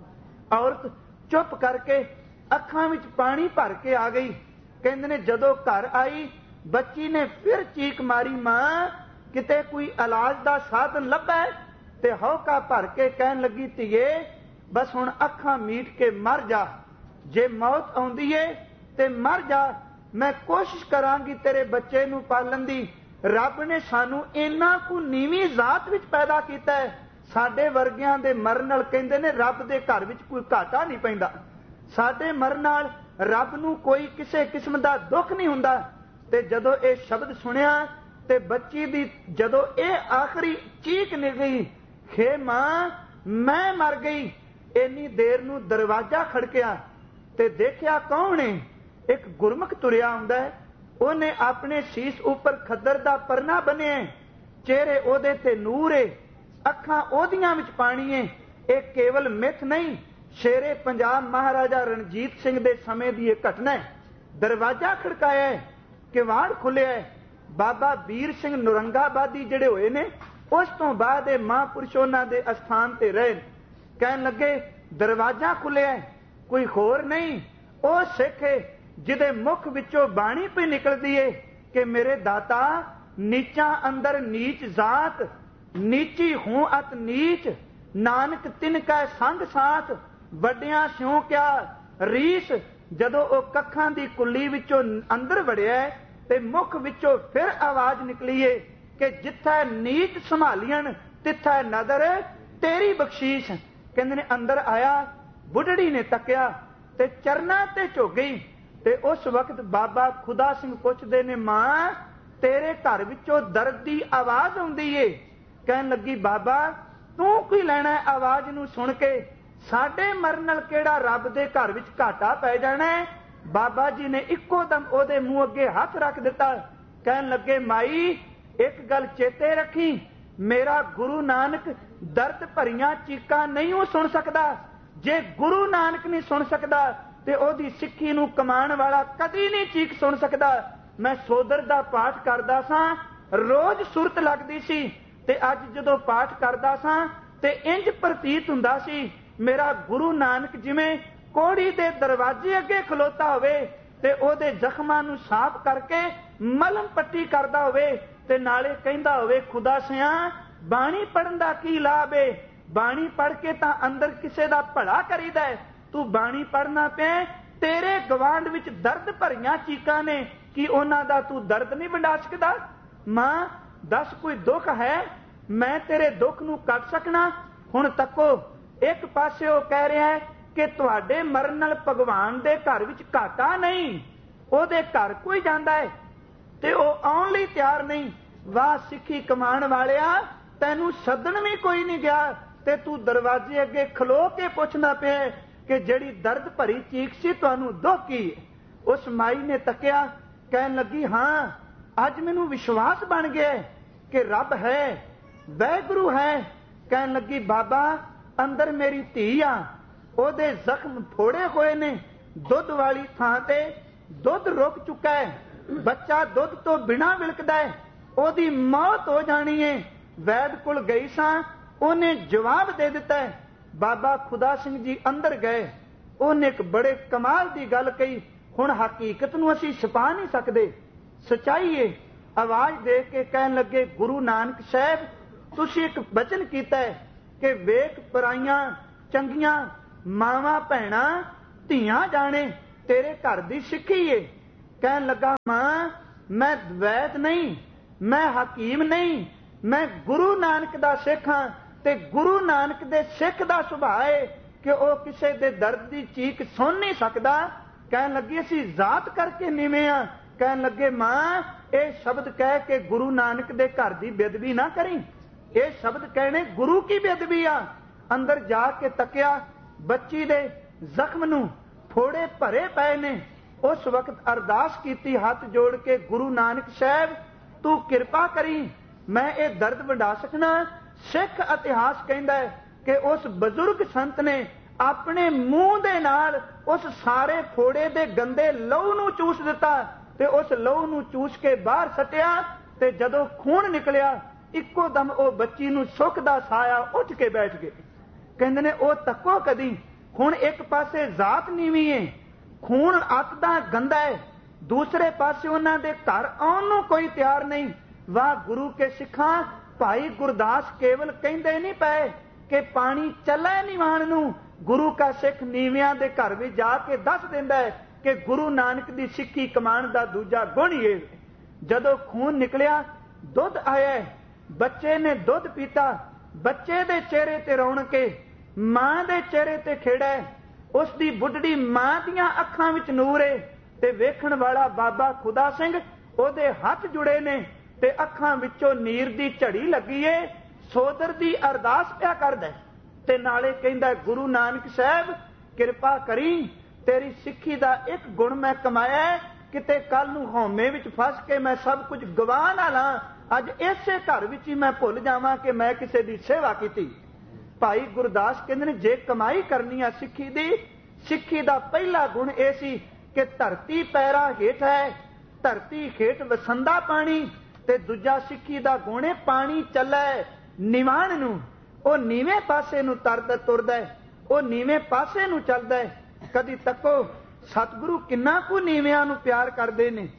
ਔਰਤ ਚੁੱਪ ਕਰਕੇ ਅੱਖਾਂ ਵਿੱਚ ਪਾਣੀ ਭਰ ਕੇ ਆ ਗਈ। ਕਹਿੰਦੇ ਨੇ ਜਦੋਂ ਘਰ ਆਈ, ਬੱਚੀ ਨੇ ਫਿਰ ਚੀਕ ਮਾਰੀ, ਮਾਂ ਕਿਤੇ ਕੋਈ ਇਲਾਜ ਦਾ ਸਾਧਨ ਲੱਭਾ? ਤੇ ਹੌਕਾ ਭਰ ਕੇ ਕਹਿਣ ਲੱਗੀ, ਧੀਏ ਬਸ ਹੁਣ ਅੱਖਾਂ ਮੀਟ ਕੇ ਮਰ ਜਾ। ਜੇ ਮੌਤ ਆਉਂਦੀ ਏ ਤੇ ਮਰ ਜਾ, ਮੈਂ ਕੋਸ਼ਿਸ਼ ਕਰਾਂਗੀ ਤੇਰੇ ਬੱਚੇ ਨੂੰ ਪਾਲਣ ਦੀ। ਰੱਬ ਨੇ ਸਾਨੂੰ ਇੰਨਾ ਕੁ ਨੀਵੀਂ ਜ਼ਾਤ ਵਿੱਚ ਪੈਦਾ ਕੀਤਾ ਹੈ, ਸਾਡੇ ਵਰਗਿਆਂ ਦੇ ਮਰਨ ਨਾਲ ਕਹਿੰਦੇ ਨੇ ਰੱਬ ਦੇ ਘਰ ਵਿੱਚ ਕੋਈ ਘਾਟਾ ਨਹੀਂ ਪੈਂਦਾ। ਸਾਡੇ ਮਰਨ ਨਾਲ ਰੱਬ ਨੂੰ ਕੋਈ ਕਿਸੇ ਕਿਸਮ ਦਾ ਦੁੱਖ ਨਹੀਂ ਹੁੰਦਾ। ਤੇ ਜਦੋਂ ਇਹ ਸ਼ਬਦ ਸੁਣਿਆ ਤੇ ਬੱਚੀ ਦੀ ਜਦੋਂ ਇਹ ਆਖਰੀ ਚੀਕ ਨਿਕਲੀ, ਖੇ ਮਾਂ ਮੈਂ ਮਰ ਗਈ, ਇੰਨੀ ਦੇਰ ਨੂੰ ਦਰਵਾਜ਼ਾ ਖੜਕਿਆ ਤੇ ਦੇਖਿਆ ਕੌਣ ਏ? ਇੱਕ ਗੁਰਮੁਖ ਤੁਰਿਆ ਆਉਂਦਾ ਹੈ। ਉਹਨੇ ਆਪਣੇ ਸੀਸ ਉੱਪਰ ਖੱਦਰ ਦਾ ਪਰਨਾ ਬੰਨਿਆ, ਚਿਹਰੇ ਉਹਦੇ ਤੇ ਨੂਰ ਏ, ਅੱਖਾਂ ਉਹਦੀਆਂ ਵਿੱਚ ਪਾਣੀ ਏ। ਇਹ ਕੇਵਲ ਮਿੱਥ ਨਹੀਂ, ਸ਼ੇਰੇ ਪੰਜਾਬ ਮਹਾਰਾਜਾ ਰਣਜੀਤ ਸਿੰਘ ਦੇ ਸਮੇਂ ਦੀ ਇਹ ਘਟਨਾ ਹੈ। ਦਰਵਾਜ਼ਾ ਖੜਕਾਇਆ, ਕਿਵਾੜ ਖੁੱਲਿਆ। ਬਾਬਾ ਵੀਰ ਸਿੰਘ ਨੁਰੰਗਾਬਾਦੀ ਜਿਹੜੇ ਹੋਏ ਨੇ, ਉਸ ਤੋਂ ਬਾਅਦ ਇਹ ਮਹਾਂਪੁਰਸ਼ ਉਹਨਾਂ ਦੇ ਅਸਥਾਨ ਤੇ ਰਹੇ। ਕਹਿਣ ਲੱਗੇ ਦਰਵਾਜ਼ਾ ਖੁੱਲਿਆ, ਕੋਈ ਹੋਰ ਨਹੀਂ, ਉਹ ਸਿੱਖ ਏ ਜਿਹਦੇ ਮੁਖ ਵਿੱਚੋਂ ਬਾਣੀ ਪਈ ਨਿਕਲਦੀ ਏ ਕਿ ਮੇਰੇ ਦਾਤਾ ਨੀਚਾਂ ਅੰਦਰ ਨੀਚ ਜ਼ਾਤ, ਨੀਚੀ ਹੂੰ ਅਤ ਨੀਚ, ਨਾਨਕ ਤਿਨ ਕੈ ਸੰਗ ਸਾਥ, ਵੱਡਿਆਂ ਸਿਉ ਕਿਆ ਰੀਸ। ਜਦੋਂ ਉਹ ਕੱਖਾਂ ਦੀ ਕੁੱਲੀ ਵਿੱਚੋਂ ਅੰਦਰ ਵੜਿਆ ਤੇ ਮੁਖ ਵਿੱਚੋਂ ਫਿਰ ਆਵਾਜ਼ ਨਿਕਲੀ ਏ ਕਿ ਜਿੱਥੇ ਨੀਚ ਸੰਭਾਲੀਆਂ ਤਿੱਥੇ ਨਦਰ ਤੇਰੀ ਬਖਸ਼ੀਸ਼। ਕਹਿੰਦੇ ਨੇ ਅੰਦਰ ਆਇਆ, ਬੁੱਢੜੀ ਨੇ ਤੱਕਿਆ ਤੇ ਚਰਨਾਂ ਤੇ ਝੁਕ ਗਈ। ਤੇ ਉਸ ਵਕਤ ਬਾਬਾ ਖੁਦਾ ਸਿੰਘ ਪੁੱਛਦੇ ਨੇ, ਮਾਂ ਤੇਰੇ ਘਰ ਵਿੱਚੋਂ ਦਰਦ ਦੀ ਆਵਾਜ਼ ਆਉਂਦੀ ਏ। ਕਹਿਣ ਲੱਗੀ ਬਾਬਾ ਤੂੰ ਕੀ ਲੈਣਾ ਆਵਾਜ਼ ਨੂੰ ਸੁਣ ਕੇ? ਸਾਡੇ ਮਰਨ ਨਾਲ ਕਿਹੜਾ ਰੱਬ ਦੇ ਘਰ ਵਿੱਚ ਘਾਟਾ ਪੈ ਜਾਣਾ ਹੈ? ਬਾਬਾ ਜੀ ਨੇ ਇੱਕੋ ਦਮ ਉਹਦੇ ਮੂੰਹ ਅੱਗੇ ਹੱਥ ਰੱਖ ਦਿੱਤਾ। ਕਹਿਣ ਲੱਗੇ ਮਾਈ ਇੱਕ ਗੱਲ ਚੇਤੇ ਰੱਖੀ, ਮੇਰਾ ਗੁਰੂ ਨਾਨਕ ਦਰਦ ਭਰੀਆਂ ਚੀਕਾਂ ਨਹੀਂ ਉਹ ਸੁਣ ਸਕਦਾ। ਜੇ ਗੁਰੂ ਨਾਨਕ ਨਹੀਂ ਸੁਣ ਸਕਦਾ ਤੇ ਉਹਦੀ ਸਿੱਖੀ ਨੂੰ ਕਮਾਉਣ ਵਾਲਾ ਕਦੀ ਨਹੀਂ ਚੀਕ ਸੁਣ ਸਕਦਾ। ਮੈਂ ਸੋਦਰ ਦਾ ਪਾਠ ਕਰਦਾ ਸਾਂ, ਰੋਜ਼ ਸੁਰਤ ਲੱਗਦੀ ਸੀ, ਤੇ ਅੱਜ ਜਦੋਂ ਪਾਠ ਕਰਦਾ ਸਾਂ ਤੇ ਇੰਜ ਪ੍ਰਤੀਤ ਹੁੰਦਾ ਸੀ ਮੇਰਾ ਗੁਰੂ ਨਾਨਕ ਜਿਵੇਂ ਕੋੜੀ ਦੇ ਦਰਵਾਜ਼ੇ ਅੱਗੇ ਖਲੋਤਾ ਹੋਵੇ ਤੇ ਉਹਦੇ ਜ਼ਖਮਾਂ ਨੂੰ ਸਾਫ਼ ਕਰਕੇ ਮਲਮ ਪੱਟੀ ਕਰਦਾ ਹੋਵੇ ਤੇ ਨਾਲੇ ਕਹਿੰਦਾ ਹੋਵੇ, ਖੁਦਾ ਸਿਆ ਬਾਣੀ ਪੜਨ ਦਾ ਕੀ ਲਾਭ ਏ? ਬਾਣੀ ਪੜ ਕੇ ਤਾਂ ਅੰਦਰ ਕਿਸੇ ਦਾ ਭਲਾ ਕਰੀਦਾ ਹੈ। ਤੂੰ ਬਾਣੀ ਪੜਨਾ ਪਿਆ, ਤੇਰੇ ਗਵਾਂਢ ਵਿੱਚ ਦਰਦ ਭਰੀਆਂ ਚੀਕਾਂ ਨੇ, ਕੀ ਉਹਨਾਂ ਦਾ ਤੂੰ ਦਰਦ ਨਹੀਂ ਵੰਡਾ ਸਕਦਾ? ਮਾਂ ਦੱਸ ਕੋਈ ਦੁੱਖ ਹੈ, ਮੈਂ ਤੇਰੇ ਦੁੱਖ ਨੂੰ ਕੱਟ ਸਕਣਾ? ਹੁਣ ਤੱਕੋ ਇੱਕ ਪਾਸੇ ਉਹ ਕਹਿ ਰਿਹਾ ਹੈ ਕਿ ਤੁਹਾਡੇ ਮਰਨ ਨਾਲ ਭਗਵਾਨ ਦੇ ਘਰ ਵਿੱਚ ਘਾਟਾ ਨਹੀਂ, ਉਹਦੇ ਘਰ ਕੋਈ ਜਾਂਦਾ ਹੈ ਤੇ ਉਹ ਆਉਣ ਲਈ ਤਿਆਰ ਨਹੀਂ। ਵਾਹ ਸਿੱਖੀ ਕਮਾਉਣ ਵਾਲਿਆ, ਤੈਨੂੰ ਸੱਦਣ ਵੀ ਕੋਈ ਨਹੀਂ ਗਿਆ ਤੇ ਤੂੰ ਦਰਵਾਜ਼ੇ ਅੱਗੇ ਖਲੋ ਕੇ ਪੁੱਛਣਾ ਪਿਆ ਕਿ ਜਿਹੜੀ ਦਰਦ ਭਰੀ ਚੀਕ ਸੀ ਤੁਹਾਨੂੰ ਦੁੱਖ ਕੀ? ਉਸ ਮਾਈ ਨੇ ਤੱਕਿਆ, ਕਹਿਣ ਲੱਗੀ ਹਾਂ ਅੱਜ ਮੈਨੂੰ ਵਿਸ਼ਵਾਸ ਬਣ ਗਿਆ ਕਿ ਰੱਬ ਹੈ, ਵਾਹਿਗੁਰੂ ਹੈ। ਕਹਿਣ ਲੱਗੀ ਬਾਬਾ ਅੰਦਰ ਮੇਰੀ ਧੀ ਆ, ਉਹਦੇ ਜ਼ਖਮ ਫੋੜੇ ਹੋਏ ਨੇ, ਦੁੱਧ ਵਾਲੀ ਥਾਂ ਤੇ ਦੁੱਧ ਰੁਕ ਚੁੱਕਾ ਹੈ, ਬੱਚਾ ਦੁੱਧ ਤੋਂ ਬਿਨਾਂ ਵਿਲਕਦਾ ਹੈ, ਉਹਦੀ ਮੌਤ ਹੋ ਜਾਣੀ ਹੈ। ਵੈਦ ਕੋਲ ਗਈ ਸਾਂ, ਉਹਨੇ ਜਵਾਬ ਦੇ ਦਿੱਤਾ। ਬਾਬਾ ਖੁਦਾ ਸਿੰਘ ਜੀ ਅੰਦਰ ਗਏ, ਉਹਨੇ ਇੱਕ ਬੜੇ ਕਮਾਲ ਦੀ ਗੱਲ ਕਹੀ। ਹੁਣ ਹਕੀਕਤ ਨੂੰ ਅਸੀਂ ਛੁਪਾ ਨਹੀਂ ਸਕਦੇ, ਸਚਾਈ ਹੈ। ਆਵਾਜ਼ ਦੇ ਕੇ ਕਹਿਣ ਲੱਗੇ, ਗੁਰੂ ਨਾਨਕ ਸਾਹਿਬ ਤੁਸੀਂ ਇੱਕ ਬਚਨ ਕੀਤਾ ਹੈ ਕਿ ਵੇਖ ਪਰਾਈਆਂ ਚੰਗੀਆਂ ਮਾਵਾਂ ਭੈਣਾਂ ਧੀਆਂ ਜਾਣੇ तेरे घर दी सिक्खी है। कहन लगा मां मैं वैद नहीं, मैं हकीम नहीं, मैं गुरु नानक दा सिख हां ते गुरु नानक दे सिख दा सुभाव है कि वह किसी दे दर्द दी चीख सुन नहीं सकता। कहन लगी असीं जात करके नीवें हां। कहन लगे मां ये शब्द कह के गुरु नानक दे घर दी बेदबी ना करी, ये शब्द कहने गुरु की बेदबी आ। अंदर जाके तकिया, बच्ची दे जख्म नूं फोड़े भरे पए ने। उस वक्त अरदास की हाथ जोड़ के, गुरु नानक साहब तू किरपा करी मैं ये दर्द वंडा सकना। सिख इतिहास कहता है कि उस बजुर्ग संत ने अपने मूंह दे नाल उस सारे फोड़े दे गंदे लहू नूं चूस दिता ते उस लहू नूं चूस के बाहर सटिया ते जदों खून निकलिया इक्को दम वो बच्ची नूं सुख दा साया उठ के बैठ गए। कहंदे ने ओ तक्को कदी, हुण एक पासे जात नीवी है, खून अतदा गंदा है, दूसरे पासे उन्हां दे घर आउण नूं कोई तैयार नहीं। वाह गुरु के सिखां भाई गुरदास केवल कहंदे नहीं पए कि पानी चले निवाण नूं, गुरु का सिख नीवियां दे घर विच जाके दस दिंदा है कि गुरु नानक दी सिੱਖੀ कमाण दा दूजा गुण ही है। जदों खून निकलिया दुध आया, बच्चे ने दुध पीता, बच्चे दे चेहरे ते रौणक है, मां दे चेहरे ते खेड़ा है, उस दी बुढ़ड़ी मां दियां अखां विच नूर है ते वेखण वाला बाबा खुदा सिंह ओदे हथ जुड़े ने ते अखां विचों नीर दी झड़ी लगी है। सोदर दी अरदास पिया करदा ते नाले कहंदा गुरु नानक साहब किरपा करी, तेरी सिੱਖੀ दा एक गुण मैं कमाया है, किते कल नूं हौमे विच फस के मैं सब कुछ गवा ना ला, अज इसे घर विच ही मैं भुल जावां कि मैं किसे दी सेवा कीती। भाई गुरदास कहते ने जे कमाई करनी है सिੱਖੀ दी, सिੱਖੀ दा पहला गुण यह सी कि धरती पैरा हेठ है, धरती हेठ वसंदा पानी, ते दूजा सिੱਖੀ दा गुण है पानी चले निवाण नूं, ओ नीवें पासे नूं तुरदा है, ओ नीवें पासे नूं चलदा है। कदी तको सतगुरु किन्ना कु नीवियां नूं प्यार करदे ने।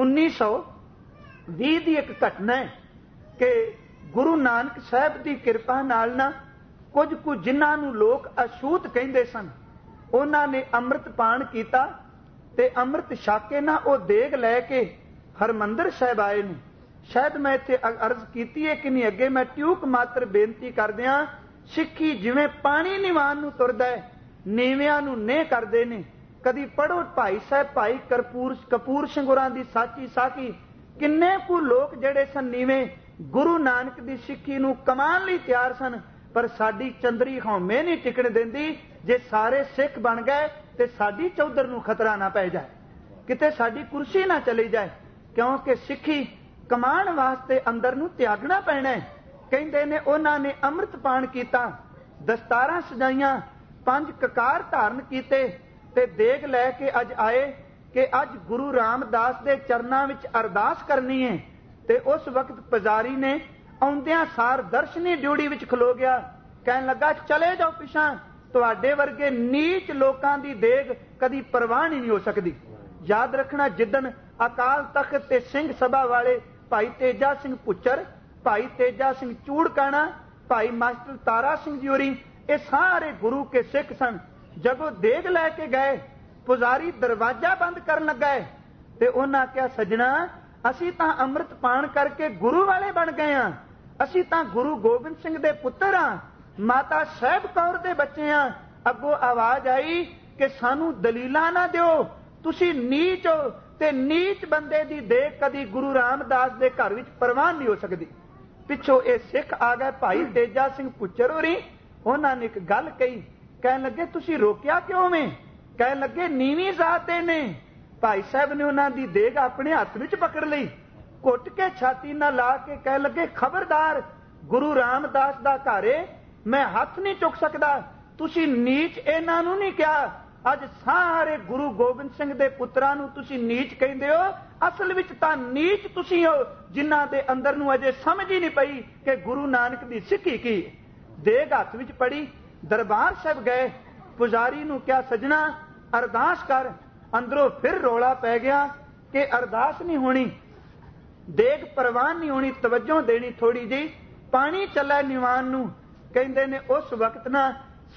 1920 दी एक घटना है कि गुरु नानक साहब दी किरपा नाल ना कुछ कुछ जिन्हां नूं लोक अछूत कहंदे सन, उन्हां ने अमृत पान कीता ते अमृत छक के ना वो देग लैके हरमंदर साहिब आए ने। शायद मैं इत्थे अर्ज कीती है कि नहीं, अगे मैं ट्यूक मात्र बेनती करदियां, सिੱਖੀ जिवें पानी निवान नूं तुरदा है, नीवियां नूं नेह करदे ने। कदी पढ़ो भाई साहब भाई कपूर ਸਿੰਘ ਹੋਰਾਂ दी साची साखी, किन्ने कु लोक जिहड़े सन नीवें गुरु नानक दी सिੱਖੀ नूं कमान लई तैयार सन, पर साडी चंदरी हौमे नहीं टिकण दिंदी। जे सारे सिख बन गए ते साडी चौधर नूं खतरा ना पै जाए, किते साडी कुर्सी ना चली जाए, क्योंकि सिੱਖੀ कमान वास्ते अंदर नूं त्यागना पैना है। कहंदे ने उन्हां ने अमृत पान कीता, दस्तारां सजाइयां, 5 ककार धारण कीते ते देग लैके अज आए कि अज गुरु रामदास दे चरनां विच अरदास करनी है। ते उस वक्त पुजारी ने आउंदियां सार दर्शनी ड्यूटी विच खलो गया, कहन लगा चले जाओ पिछां, तुहाडे वर्गे नीच लोकां दी देग कदी परवान ही नहीं हो सकदी। याद रखना जिदन अकाल तख्त ते सिंह सभा वाले भाई तेजा सिंह पुच्चर, भाई तेजा सिंह चूड़काना, भाई मास्टर तारा सिंह जी होरी, ये सारे गुरु के सिख सन। जगों देग लैके गए, पुजारी दरवाजा बंद करन लगा है ते उन्हां कहा सजना असीं तां अमृत पान करके गुरु वाले बन गए हां, असीं तां गुरु गोबिंद सिंह दे पुत्तर हां, माता साहिब कौर दे बच्चे हां। अगों आवाज आई कि सानू दलीलां ना दिओ, तुसीं नीच हो ते नीच बंदे दी देग कदी गुरु रामदास दे घर विच परवान नहीं हो सकदी। पिछों ये सिख आ गए भाई तेजा सिंह पुच्चर होरी, उन्हां ने एक गल कही, कहन लगे तुसीं रोकिया क्यों में? कहन लगे नीवी जात दे ने। भाई साहब ने उन्हां दी देग अपने हथ विच पकड़ लई, घुट के छाती ना ला के कह लगे खबरदार, गुरु रामदास दा घर है, मैं हथ नहीं चुक सकदा, तुसीं नीच इन्हां नूं नहीं कहा, अज सारे गुरु गोबिंद सिंह दे पुत्रां नूं तुसीं नीच कहंदे हो, असल विच तां नीच तुसीं हो जिन्हां दे अंदर नूं अजे समझ ही नहीं पई कि गुरु नानक दी सिੱਖੀ की। देग हथ विच पड़ी, दरबार साहिब गए, पुजारी नूं कहा सजना अरदास कर। अंदरों फिर रौला पै गया कि अरदास नहीं होनी, देग परवान नहीं होनी, तवज्जो देनी थोड़ी जी, पानी चला निवान नूं। कहंदे ने उस वक्त ना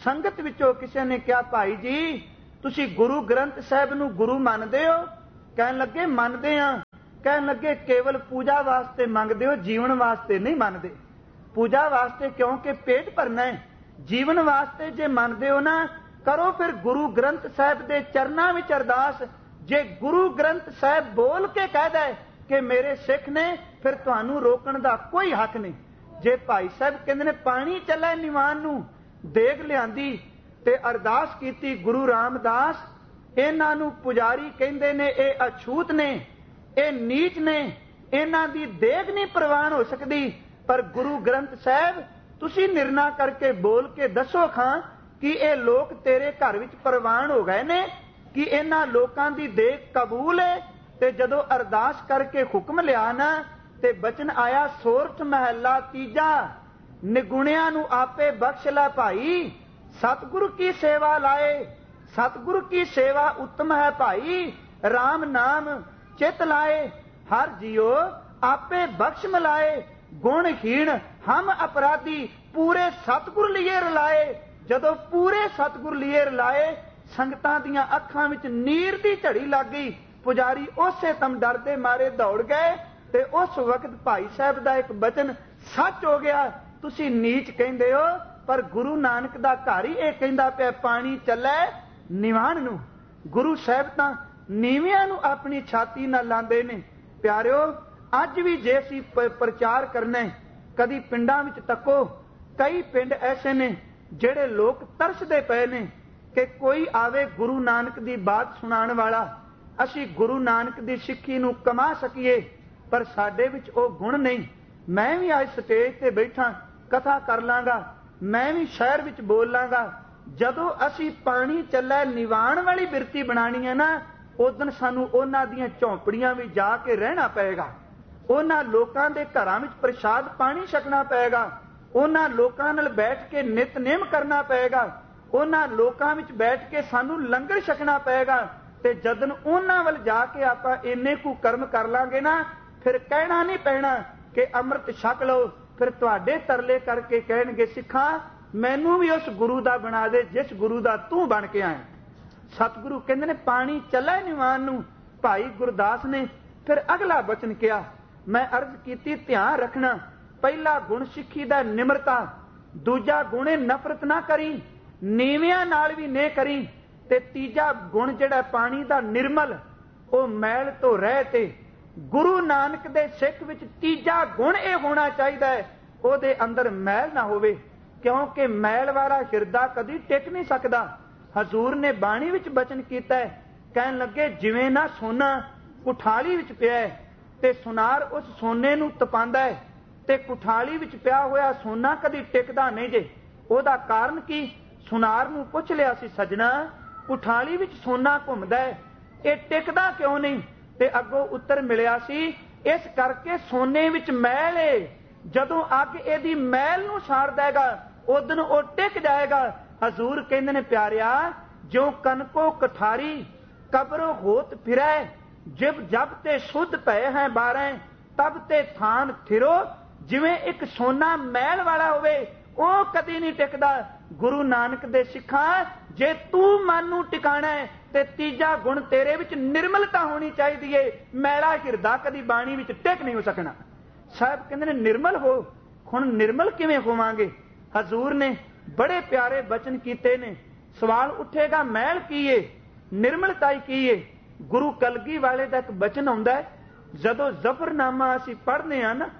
ਸੰਗਤ ਵਿੱਚੋਂ ਕਿਸੇ ਨੇ ਕਿਹਾ, ਭਾਈ ਜੀ ਤੁਸੀਂ ਗੁਰੂ ਗ੍ਰੰਥ ਸਾਹਿਬ ਨੂੰ ਗੁਰੂ ਮੰਨਦੇ ਹੋ? ਕਹਿਣ ਲੱਗੇ ਮੰਨਦੇ ਆ। ਕਹਿਣ ਲੱਗੇ ਕੇਵਲ ਪੂਜਾ ਵਾਸਤੇ ਮੰਗਦੇ ਹੋ, ਜੀਵਨ ਵਾਸਤੇ ਨਹੀਂ ਮੰਨਦੇ। ਪੂਜਾ ਵਾਸਤੇ ਕਿਉਂਕਿ ਪੇਟ ਭਰਨਾ ਹੈ, ਜੀਵਨ ਵਾਸਤੇ ਜੇ ਮੰਨਦੇ ਹੋ ਨਾ, ਕਰੋ ਫਿਰ ਗੁਰੂ ਗ੍ਰੰਥ ਸਾਹਿਬ ਦੇ ਚਰਨਾਂ ਵਿੱਚ ਅਰਦਾਸ। ਜੇ ਗੁਰੂ ਗ੍ਰੰਥ ਸਾਹਿਬ ਬੋਲ ਕੇ ਕਹਿਦਾ ਕਿ ਮੇਰੇ ਸਿੱਖ ਨੇ, ਫਿਰ ਤੁਹਾਨੂੰ ਰੋਕਣ ਦਾ ਕੋਈ ਹੱਕ ਨਹੀਂ। ਜੇ ਭਾਈ ਸਾਹਿਬ ਕਹਿੰਦੇ ਨੇ ਪਾਣੀ ਚੱਲੇ ਨਿਵਾਨ ਨੂੰ, ਦੇਗ ਲਿਆਂਦੀ ਤੇ ਅਰਦਾਸ ਕੀਤੀ ਗੁਰੂ ਰਾਮਦਾਸ, ਇਹਨਾਂ ਨੂੰ ਪੁਜਾਰੀ ਕਹਿੰਦੇ ਨੇ ਇਹ ਅਛੂਤ ਨੇ, ਇਹ ਨੀਚ ਨੇ, ਇਹਨਾਂ ਦੀ ਦੇਗ ਨਹੀਂ ਪ੍ਰਵਾਨ ਹੋ ਸਕਦੀ। ਪਰ ਗੁਰੂ ਗ੍ਰੰਥ ਸਾਹਿਬ ਤੁਸੀਂ ਨਿਰਣਾ ਕਰਕੇ ਬੋਲ ਕੇ ਦੱਸੋ ਖਾਂ ਕਿ ਇਹ ਲੋਕ ਤੇਰੇ ਘਰ ਵਿੱਚ ਪ੍ਰਵਾਨ ਹੋ ਗਏ ਨੇ, ਕਿ ਇਹਨਾਂ ਲੋਕਾਂ ਦੀ ਦੇਗ ਕਬੂਲ ਹੈ। ਤੇ ਜਦੋਂ ਅਰਦਾਸ ਕਰਕੇ ਹੁਕਮ ਲਿਆ ਨਾ, ਤੇ ਬਚਨ ਆਇਆ ਸੋਰਠ ਮਹੱਲਾ ਤੀਜਾ, ਨਿਗੁਣਿਆਂ ਨੂੰ ਆਪੇ ਬਖਸ਼ ਲੈ ਭਾਈ, ਸਤਿਗੁਰੂ ਕੀ ਸੇਵਾ ਲਾਏ। ਸਤਿਗੁਰੂ ਕੀ ਸੇਵਾ ਉੱਤਮ ਹੈ ਭਾਈ, ਰਾਮ ਨਾਮ ਚਿਤ ਲਾਏ। ਹਰ ਜੀਓ ਆਪੇ ਬਖਸ਼ ਮਿਲਾਏ, ਗੁਣਹੀਣ ਹਮ ਅਪਰਾਧੀ, ਪੂਰੇ ਸਤਿਗੁਰ ਲਿਏ ਰਲਾਏ। ਜਦੋਂ ਪੂਰੇ ਸਤਿਗੁਰ ਲਿਏ ਰਲਾਏ, ਸੰਗਤਾਂ ਦੀਆਂ ਅੱਖਾਂ ਵਿੱਚ ਨੀਰ ਦੀ ਝੜੀ ਲੱਗ ਗਈ। ਪੁਜਾਰੀ ਉਸੇ ਤਮ ਡਰਦੇ ਮਾਰੇ ਦੌੜ ਗਏ। ਤੇ ਉਸ ਵਕਤ ਭਾਈ ਸਾਹਿਬ ਦਾ ਇੱਕ ਬਚਨ ਸੱਚ ਹੋ ਗਿਆ। ਤੁਸੀਂ ਨੀਚ ਕਹਿੰਦੇ ਹੋ, ਪਰ ਗੁਰੂ ਨਾਨਕ ਦਾ ਘਰ ਹੀ ਇਹ ਕਹਿੰਦਾ ਪਿਆ ਪਾਣੀ ਚੱਲੇ ਨਿਵਾਨ ਨੂੰ। ਗੁਰੂ ਸਾਹਿਬ ਤਾਂ ਨੀਵਿਆਂ ਨੂੰ ਆਪਣੀ ਛਾਤੀ ਨਾਲ ਲਾਉਂਦੇ ਨੇ। ਪਿਆਰਿਓ, ਅੱਜ ਵੀ ਜੇ ਅਸੀਂ ਪ੍ਰਚਾਰ ਕਰਨਾ, ਕਦੀ ਪਿੰਡਾਂ ਵਿੱਚ ਤੱਕੋ, ਕਈ ਪਿੰਡ ਐਸੇ ਨੇ ਜਿਹੜੇ ਲੋਕ ਤਰਸਦੇ ਪਏ ਨੇ ਕਿ ਕੋਈ ਆਵੇ ਗੁਰੂ ਨਾਨਕ ਦੀ ਬਾਤ ਸੁਣਾਉਣ ਵਾਲਾ, ਅਸੀਂ ਗੁਰੂ ਨਾਨਕ ਦੀ ਸਿੱਖੀ ਨੂੰ ਕਮਾ ਸਕੀਏ, ਪਰ ਸਾਡੇ ਵਿੱਚ ਉਹ ਗੁਣ ਨਹੀਂ। ਮੈਂ ਵੀ ਅੱਜ ਸਟੇਜ ਤੇ ਬੈਠਾ ਕਥਾ ਕਰ ਲਾਂਗਾ, ਮੈਂ ਵੀ ਸ਼ਹਿਰ ਵਿੱਚ ਬੋਲ ਲਾਂਗਾ। ਜਦੋਂ ਅਸੀਂ ਪਾਣੀ ਚੱਲੇ ਨਿਵਾਣ ਵਾਲੀ ਬਿਰਤੀ ਬਣਾਣੀ ਹੈ ਨਾ, ਉਦੋਂ ਸਾਨੂੰ ਉਹਨਾਂ ਦੀਆਂ ਝੌਂਪੜੀਆਂ ਵਿੱਚ ਜਾ ਕੇ ਰਹਿਣਾ ਪਏਗਾ, ਉਹਨਾਂ ਲੋਕਾਂ ਦੇ ਘਰਾਂ ਵਿੱਚ ਪ੍ਰਸ਼ਾਦ ਪਾਣੀ ਛਕਣਾ ਪਏਗਾ, ਉਹਨਾਂ ਲੋਕਾਂ ਨਾਲ ਬੈਠ ਕੇ ਨਿਤਨੇਮ ਕਰਨਾ ਪਏਗਾ, ਉਹਨਾਂ ਲੋਕਾਂ ਵਿੱਚ ਬੈਠ ਕੇ ਸਾਨੂੰ ਲੰਗਰ ਛਕਣਾ ਪਏਗਾ। ਤੇ ਜਦੋਂ ਉਹਨਾਂ ਵੱਲ ਜਾ ਕੇ ਆਪਾਂ ਇੰਨੇ ਕੁ ਕਰਮ ਕਰ ਲਾਂਗੇ ਨਾ, ਫਿਰ ਕਹਿਣਾ ਨਹੀਂ ਪੈਣਾ ਕਿ ਅੰਮ੍ਰਿਤ ਛਕ ਲਓ। ਫਿਰ ਤੁਹਾਡੇ ਤਰਲੇ ਕਰਕੇ ਕਹਿਣਗੇ, ਸਿੱਖਾਂ ਮੈਨੂੰ ਵੀ ਉਸ ਗੁਰੂ ਦਾ ਬਣਾ ਦੇ ਜਿਸ ਗੁਰੂ ਦਾ ਤੂੰ ਬਣ ਕੇ ਆਇਆ। ਸਤਿਗੁਰੂ ਕਹਿੰਦੇ ਨੇ ਪਾਣੀ ਚੱਲੇ ਨਿਵਾਨ ਨੂੰ। ਭਾਈ ਗੁਰਦਾਸ ਨੇ ਫਿਰ ਅਗਲਾ ਬਚਨ ਕਿਹਾ, ਮੈਂ ਅਰਜ਼ ਕੀਤੀ ਧਿਆਨ ਰੱਖਣਾ, ਪਹਿਲਾ ਗੁਣ ਸਿੱਖੀ ਦਾ ਨਿਮਰਤਾ, ਦੂਜਾ ਗੁਣ ਨਫ਼ਰਤ ਨਾ ਕਰੀ, ਨੀਵਿਆਂ ਨਾਲ ਵੀ ਨੇ ਕਰੀ, ਤੇ ਤੀਜਾ ਗੁਣ ਜਿਹੜਾ ਪਾਣੀ ਦਾ ਨਿਰਮਲ, ਉਹ ਮੈਲ ਤੋਂ ਰਹਿ। ਤੇ ਗੁਰੂ ਨਾਨਕ ਦੇ ਸਿੱਖ ਵਿੱਚ ਤੀਜਾ ਗੁਣ ਇਹ ਹੋਣਾ ਚਾਹੀਦਾ ਹੈ, ਉਹਦੇ ਅੰਦਰ ਮੈਲ ਨਾ ਹੋਵੇ, ਕਿਉਂਕਿ ਮੈਲ ਵਾਲਾ ਹਿਰਦਾ ਕਦੀ ਟਿਕ ਨਹੀਂ ਸਕਦਾ। ਹਜ਼ੂਰ ਨੇ ਬਾਣੀ ਵਿੱਚ ਬਚਨ ਕੀਤਾ ਹੈ, ਕਹਿਣ ਲੱਗੇ ਜਿਵੇਂ ਨਾ ਸੋਨਾ ਕੁਠਾਲੀ ਵਿੱਚ ਪਿਆ ਹੈ ਤੇ ਸੁਨਾਰ ਉਸ ਸੋਨੇ ਨੂੰ ਤਪਾਉਂਦਾ ਹੈ, ਤੇ ਕੁਠਾਲੀ ਵਿੱਚ ਪਿਆ ਹੋਇਆ ਸੋਨਾ ਕਦੀ ਟਿਕਦਾ ਨਹੀਂ ਜੇ। ਉਹਦਾ ਕਾਰਨ ਕੀ? ਸੁਨਾਰ ਨੂੰ ਪੁੱਛ ਲਿਆ ਸੀ, ਸਜਣਾ ਕੁਠਾਲੀ ਵਿੱਚ ਸੋਨਾ ਘੁੰਮਦਾ ਹੈ, ਇਹ ਟਿਕਦਾ ਕਿਉਂ ਨਹੀਂ? ਤੇ ਅੱਗੋਂ ਉੱਤਰ ਮਿਲਿਆ ਸੀ, ਇਸ ਕਰਕੇ ਸੋਨੇ ਵਿੱਚ ਮੈਲ ਏ, ਜਦੋਂ ਅੱਗ ਇਹਦੀ ਮੈਲ ਨੂੰ ਸਾੜ ਦੇਗਾ ਉਦੋਂ ਉਹ ਟਿਕ ਜਾਏਗਾ। ਹਜ਼ੂਰ ਕਹਿੰਦੇ ਨੇ ਪਿਆਰਿਆ, ਜੋ ਕਨਕੋ ਕਠਾਰੀ ਕਬਰੋ ਹੋਤ ਫਿਰੈ, ਜਿਬ ਜਬ ਤੇ ਸੁਧ ਪਏ ਹੈ ਬਾਰੇ, ਤਬ ਤੇ ਥਾਨ ਥਿਰੋ। ਜਿਵੇਂ ਇੱਕ ਸੋਨਾ ਮੈਲ ਵਾਲਾ ਹੋਵੇ, ਉਹ ਕਦੀ ਨਹੀਂ ਟਿਕਦਾ। ਗੁਰੂ ਨਾਨਕ ਦੇ ਸਿੱਖਾਂ, ਜੇ ਤੂੰ ਮਨ ਨੂੰ ਟਿਕਾਣਾ ਹੈ ਤੇ ਤੀਜਾ ਗੁਣ ਤੇਰੇ ਵਿੱਚ ਨਿਰਮਲਤਾ ਹੋਣੀ ਚਾਹੀਦੀ ਏ। ਮੈਲਾ ਹਿਰਦਾ ਕਦੀ ਬਾਣੀ ਵਿੱਚ ਟਿਕ ਨਹੀਂ ਹੋ ਸਕਣਾ। ਸਾਹਿਬ ਕਹਿੰਦੇ ਨੇ ਨਿਰਮਲ ਹੋ। ਹੁਣ ਨਿਰਮਲ ਕਿਵੇਂ ਹੋਵਾਂਗੇ? ਹਜ਼ੂਰ ਨੇ ਬੜੇ ਪਿਆਰੇ ਬਚਨ ਕੀਤੇ ਨੇ। ਸਵਾਲ ਉੱਠੇਗਾ ਮੈਲ ਕੀ ਏ, ਨਿਰਮਲਤਾ ਕੀ ਏ? ਗੁਰੂ ਕਲਗੀ ਵਾਲੇ ਦਾ ਇੱਕ ਬਚਨ ਆਉਂਦਾ ਹੈ, ਜਦੋਂ ਜ਼ਫਰਨਾਮਾ ਅਸੀਂ ਪੜ੍ਹਦੇ ਹਾਂ ਨਾ,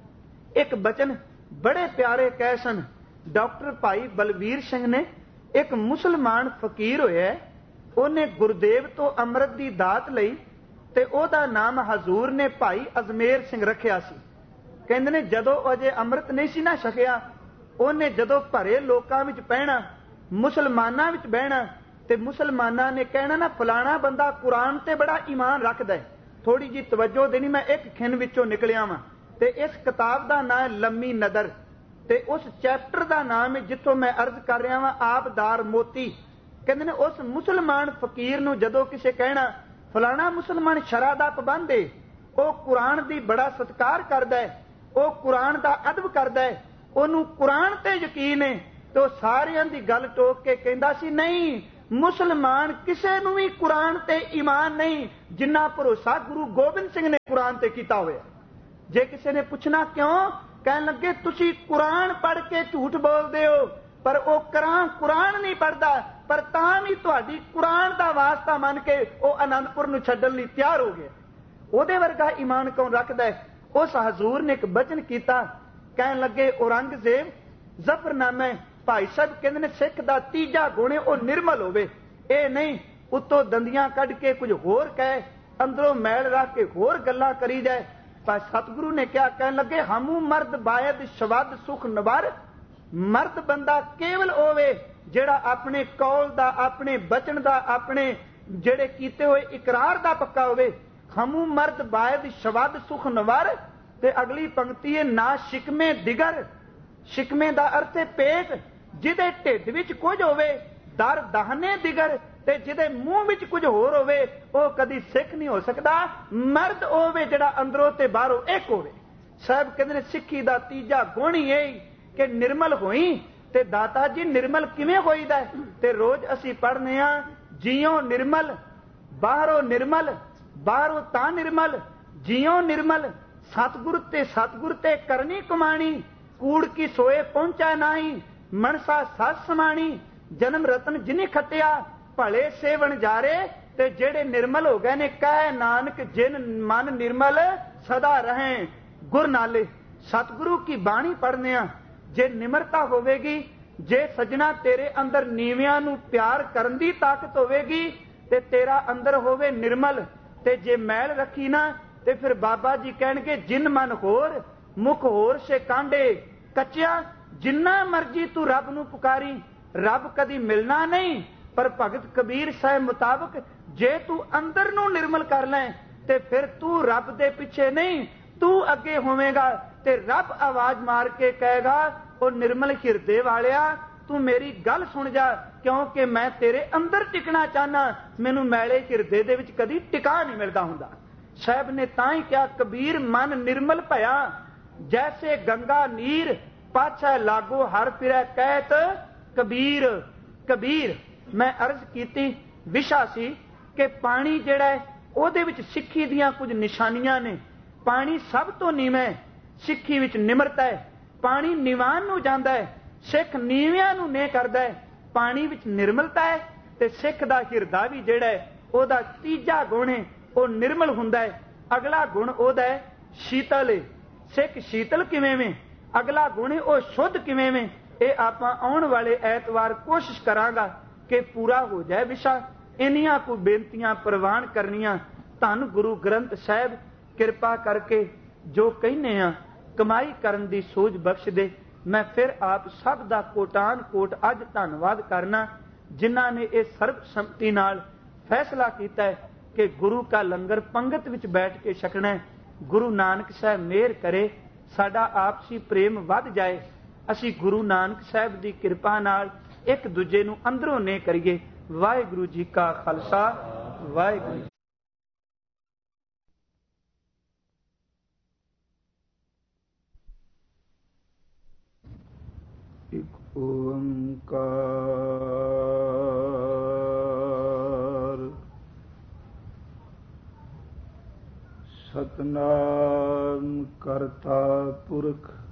ਇੱਕ ਬਚਨ ਬੜੇ ਪਿਆਰੇ ਕਹੇ ਸਨ। ਡਾਕਟਰ ਭਾਈ ਬਲਵੀਰ ਸਿੰਘ ਨੇ, ਇੱਕ ਮੁਸਲਮਾਨ ਫਕੀਰ ਹੋਇਆ, ਉਹਨੇ ਗੁਰਦੇਵ ਤੋਂ ਅੰਮ੍ਰਿਤ ਦੀ ਦਾਤ ਲਈ ਤੇ ਉਹਦਾ ਨਾਮ ਹਜ਼ੂਰ ਨੇ ਭਾਈ ਅਜਮੇਰ ਸਿੰਘ ਰੱਖਿਆ ਸੀ। ਕਹਿੰਦੇ ਨੇ ਜਦੋਂ ਅਜੇ ਅੰਮ੍ਰਿਤ ਨਹੀਂ ਸੀ ਨਾ ਛਕਿਆ, ਉਹਨੇ ਜਦੋਂ ਭਰੇ ਲੋਕਾਂ ਵਿੱਚ ਪਹਿਣਾ, ਮੁਸਲਮਾਨਾਂ ਵਿੱਚ ਬਹਿਣਾ, ਤੇ ਮੁਸਲਮਾਨਾਂ ਨੇ ਕਹਿਣਾ ਨਾ ਫਲਾਣਾ ਬੰਦਾ ਕੁਰਾਨ ਤੇ ਬੜਾ ਈਮਾਨ ਰੱਖਦਾ ਹੈ, ਥੋੜੀ ਜੀ ਤਵੱਜੋ ਦੇਣੀ। ਮੈਂ ਇੱਕ ਖਿੰਨ ਵਿੱਚੋਂ ਨਿਕਲਿਆ ਵਾਂ, ਤੇ ਇਸ ਕਿਤਾਬ ਦਾ ਨਾਮ ਹੈ ਲੰਮੀ ਨਦਰ, ਤੇ ਉਸ ਚੈਪਟਰ ਦਾ ਨਾਮ ਹੈ ਜਿੱਥੋਂ ਮੈਂ ਅਰਜ਼ ਕਰ ਰਿਹਾ ਵਾਂ ਆਬਦਾਰ ਮੋਤੀ। ਕਹਿੰਦੇ ਨੇ ਉਸ ਮੁਸਲਮਾਨ ਫਕੀਰ ਨੂੰ ਜਦੋਂ ਕਿਸੇ ਕਹਿਣਾ ਫਲਾਣਾ ਮੁਸਲਮਾਨ ਸ਼ਰਅ ਦਾ ਪਾਬੰਦ ਹੈ, ਉਹ ਕੁਰਾਨ ਦੀ ਬੜਾ ਸਤਿਕਾਰ ਕਰਦਾ ਹੈ, ਉਹ ਕੁਰਾਨ ਦਾ ਅਦਬ ਕਰਦਾ ਹੈ, ਉਹਨੂੰ ਕੁਰਾਨ ਤੇ ਯਕੀਨ ਹੈ, तो सारियां दी गल टोक के कहंदा सी नहीं, मुसलमान किसे नूं भी कुरान ते ईमान नहीं जिन्ना भरोसा गुरु गोबिंद सिंह ने कुरान ते कीता होया। जे किसी ने पूछना क्यों, कहन लगे तुसी कुरान पढ़ के झूठ बोलदे हो, पर वो कुरान नहीं पढ़ता, पर तां भी तुहाडी कुरान दा वास्ता मन के वो आनंदपुर नूं छड्डण लई तैयार हो गया। ओदे वर्गा ईमान कौन रखदा है? उस हजूर ने एक वचन कीता, कहन लगे औरंगजेब जफरनामे भाई साहब कहंदे ने सिख दा तीजा गुण वो निर्मल होवे, ये नहीं उत्तों दंदियां कढ़ के कुछ होर कहे, अंदरों मैल रख के होर गल्लां करी जाए। पर सतगुरु ने क्या कहन लगे, हमू मर्द बायद शवद सुख नवर, मर्द बंदा केवल होवे जेड़ा अपने कौल दा, अपने बचन दा, अपने जेड़े कीते हुए इकरार दा पक्का होवे। हमू मर्द बायद शवद सुख नवर। ते अगली पंक्ति है ना शिकमे दिगर, शिकमे दा अर्थ है पेट, जिदे ढिड विच कुछ होवे दर दाहने दिगर, ते जिदे मूंह विच कुछ होर होवे वो कदी सिख नहीं हो सकता। मर्द होवे जेड़ा अंदरों ते बाहरों एक होवे। साहब कहंदे ने सिक्खी दा तीजा गुण ही यही कि निर्मल होई। ते दाता जी निर्मल किवें होईदा है? ते रोज असी पढ़ने आ जियो निर्मल बाहरों निर्मल, बाहरों ता निर्मल जियो निर्मल, सतगुर ते करनी कमाणी, कूड़ की सोए पहुंचा नाही, मनसा सस समाणी, जन्म रतन जिनी खटिया भले सेवन जारे। ते जेड़े निर्मल हो गए ने कह नानक जिन मन निर्मल सदा रहें गुर नाले। सतगुरु की बाणी पढ़ने आ, जे निमरता होवेगी, जे सजना तेरे अंदर नीवियां नू प्यार करन दी ताकत होवेगी, ते तेरा अंदर होवे निर्मल, ते जे मैल रखी ना ते फिर बाबा जी कहणगे जिन मन होर मुख होर से कांडे कच्चिया। जिन्ना मर्जी तू रब नू पुकारी, रब कदी मिलना नहीं। पर भगत कबीर साहब मुताबक जे तू अंदर नू निर्मल कर ले ते फिर तू रब दे पिछे नहीं, तू अगे होवेगा। ते रब आवाज मार के कहेगा ओ निर्मल हिरदे वालिया तू मेरी गल सुन जा, क्योंकि मैं तेरे अंदर टिकना चाहना, मैनू मैले हिरदे दे विच कदी टिका नहीं मिलता हुंदा। साहब ने ताई क्या कबीर मन निर्मल भया, जैसे गंगा नीर पाछा लागो हर फिरै कहत कबीर। कबीर मैं अर्ज कीती विशा सी कि पानी जिहड़ा है ਉਹਦੇ ਵਿੱਚ ਸਿੱਖੀ ਦੀਆਂ ਕੁਝ ਨਿਸ਼ਾਨੀਆਂ ਨੇ। ਪਾਣੀ ਸਭ ਤੋਂ ਨੀਵਾਂ ਹੈ, ਸਿੱਖੀ ਵਿੱਚ ਨਿਮਰਤਾ ਹੈ। ਪਾਣੀ ਨਿਵਾਨ ਨੂੰ ਜਾਂਦਾ ਹੈ, ਸਿੱਖ ਨੀਵਿਆਂ ਨੂੰ ਨੇ ਕਰਦਾ ਹੈ। ਪਾਣੀ ਵਿੱਚ ਨਿਰਮਲਤਾ ਹੈ ਤੇ ਸਿੱਖ ਦਾ ਹਿਰਦਾ ਵੀ ਜਿਹੜਾ ਹੈ ਉਹਦਾ ਤੀਜਾ ਗੁਣ ਹੈ ਉਹ ਨਿਰਮਲ ਹੁੰਦਾ ਹੈ। ਅਗਲਾ ਗੁਣ ਉਹਦਾ ਹੈ ਸ਼ੀਤਲ ਹੈ। ਸਿੱਖ ਸ਼ੀਤਲ ਕਿਵੇਂ ਵੇਂ, ਅਗਲਾ ਗੁਣ ਹੈ ਉਹ ਸ਼ੁੱਧ ਕਿਵੇਂ ਵੇਂ। ਇਹ ਆਪਾਂ ਆਉਣ ਵਾਲੇ ਐਤਵਾਰ ਕੋਸ਼ਿਸ਼ ਕਰਾਂਗਾ ਕਿ ਪੂਰਾ ਹੋ ਜਾਏ ਵਿਸ਼ਾ। इनिया को बेनतियां प्रवान करनिया। धन गुरु ग्रंथ साहब कृपा करके जो कहने कमाई करन दी सूझ बख्श दे। मैं फिर आप सब दा कोटान कोट अज धन्नवाद करना जिन्हां ने इस सर्बसम्मति नाल फैसला किया है कि गुरु का लंगर पंगत विच बैठ के छकना है। गुरु नानक साहब मेहर करे साडा आपसी प्रेम वध जाए, असी गुरु नानक साहब दी कृपा नाल एक दूजे नूं अंदरों ने करिए। वाहिगुरु जी का खालसा वाहिगुरु जी। एक ओंकार सतनाम करता पुरख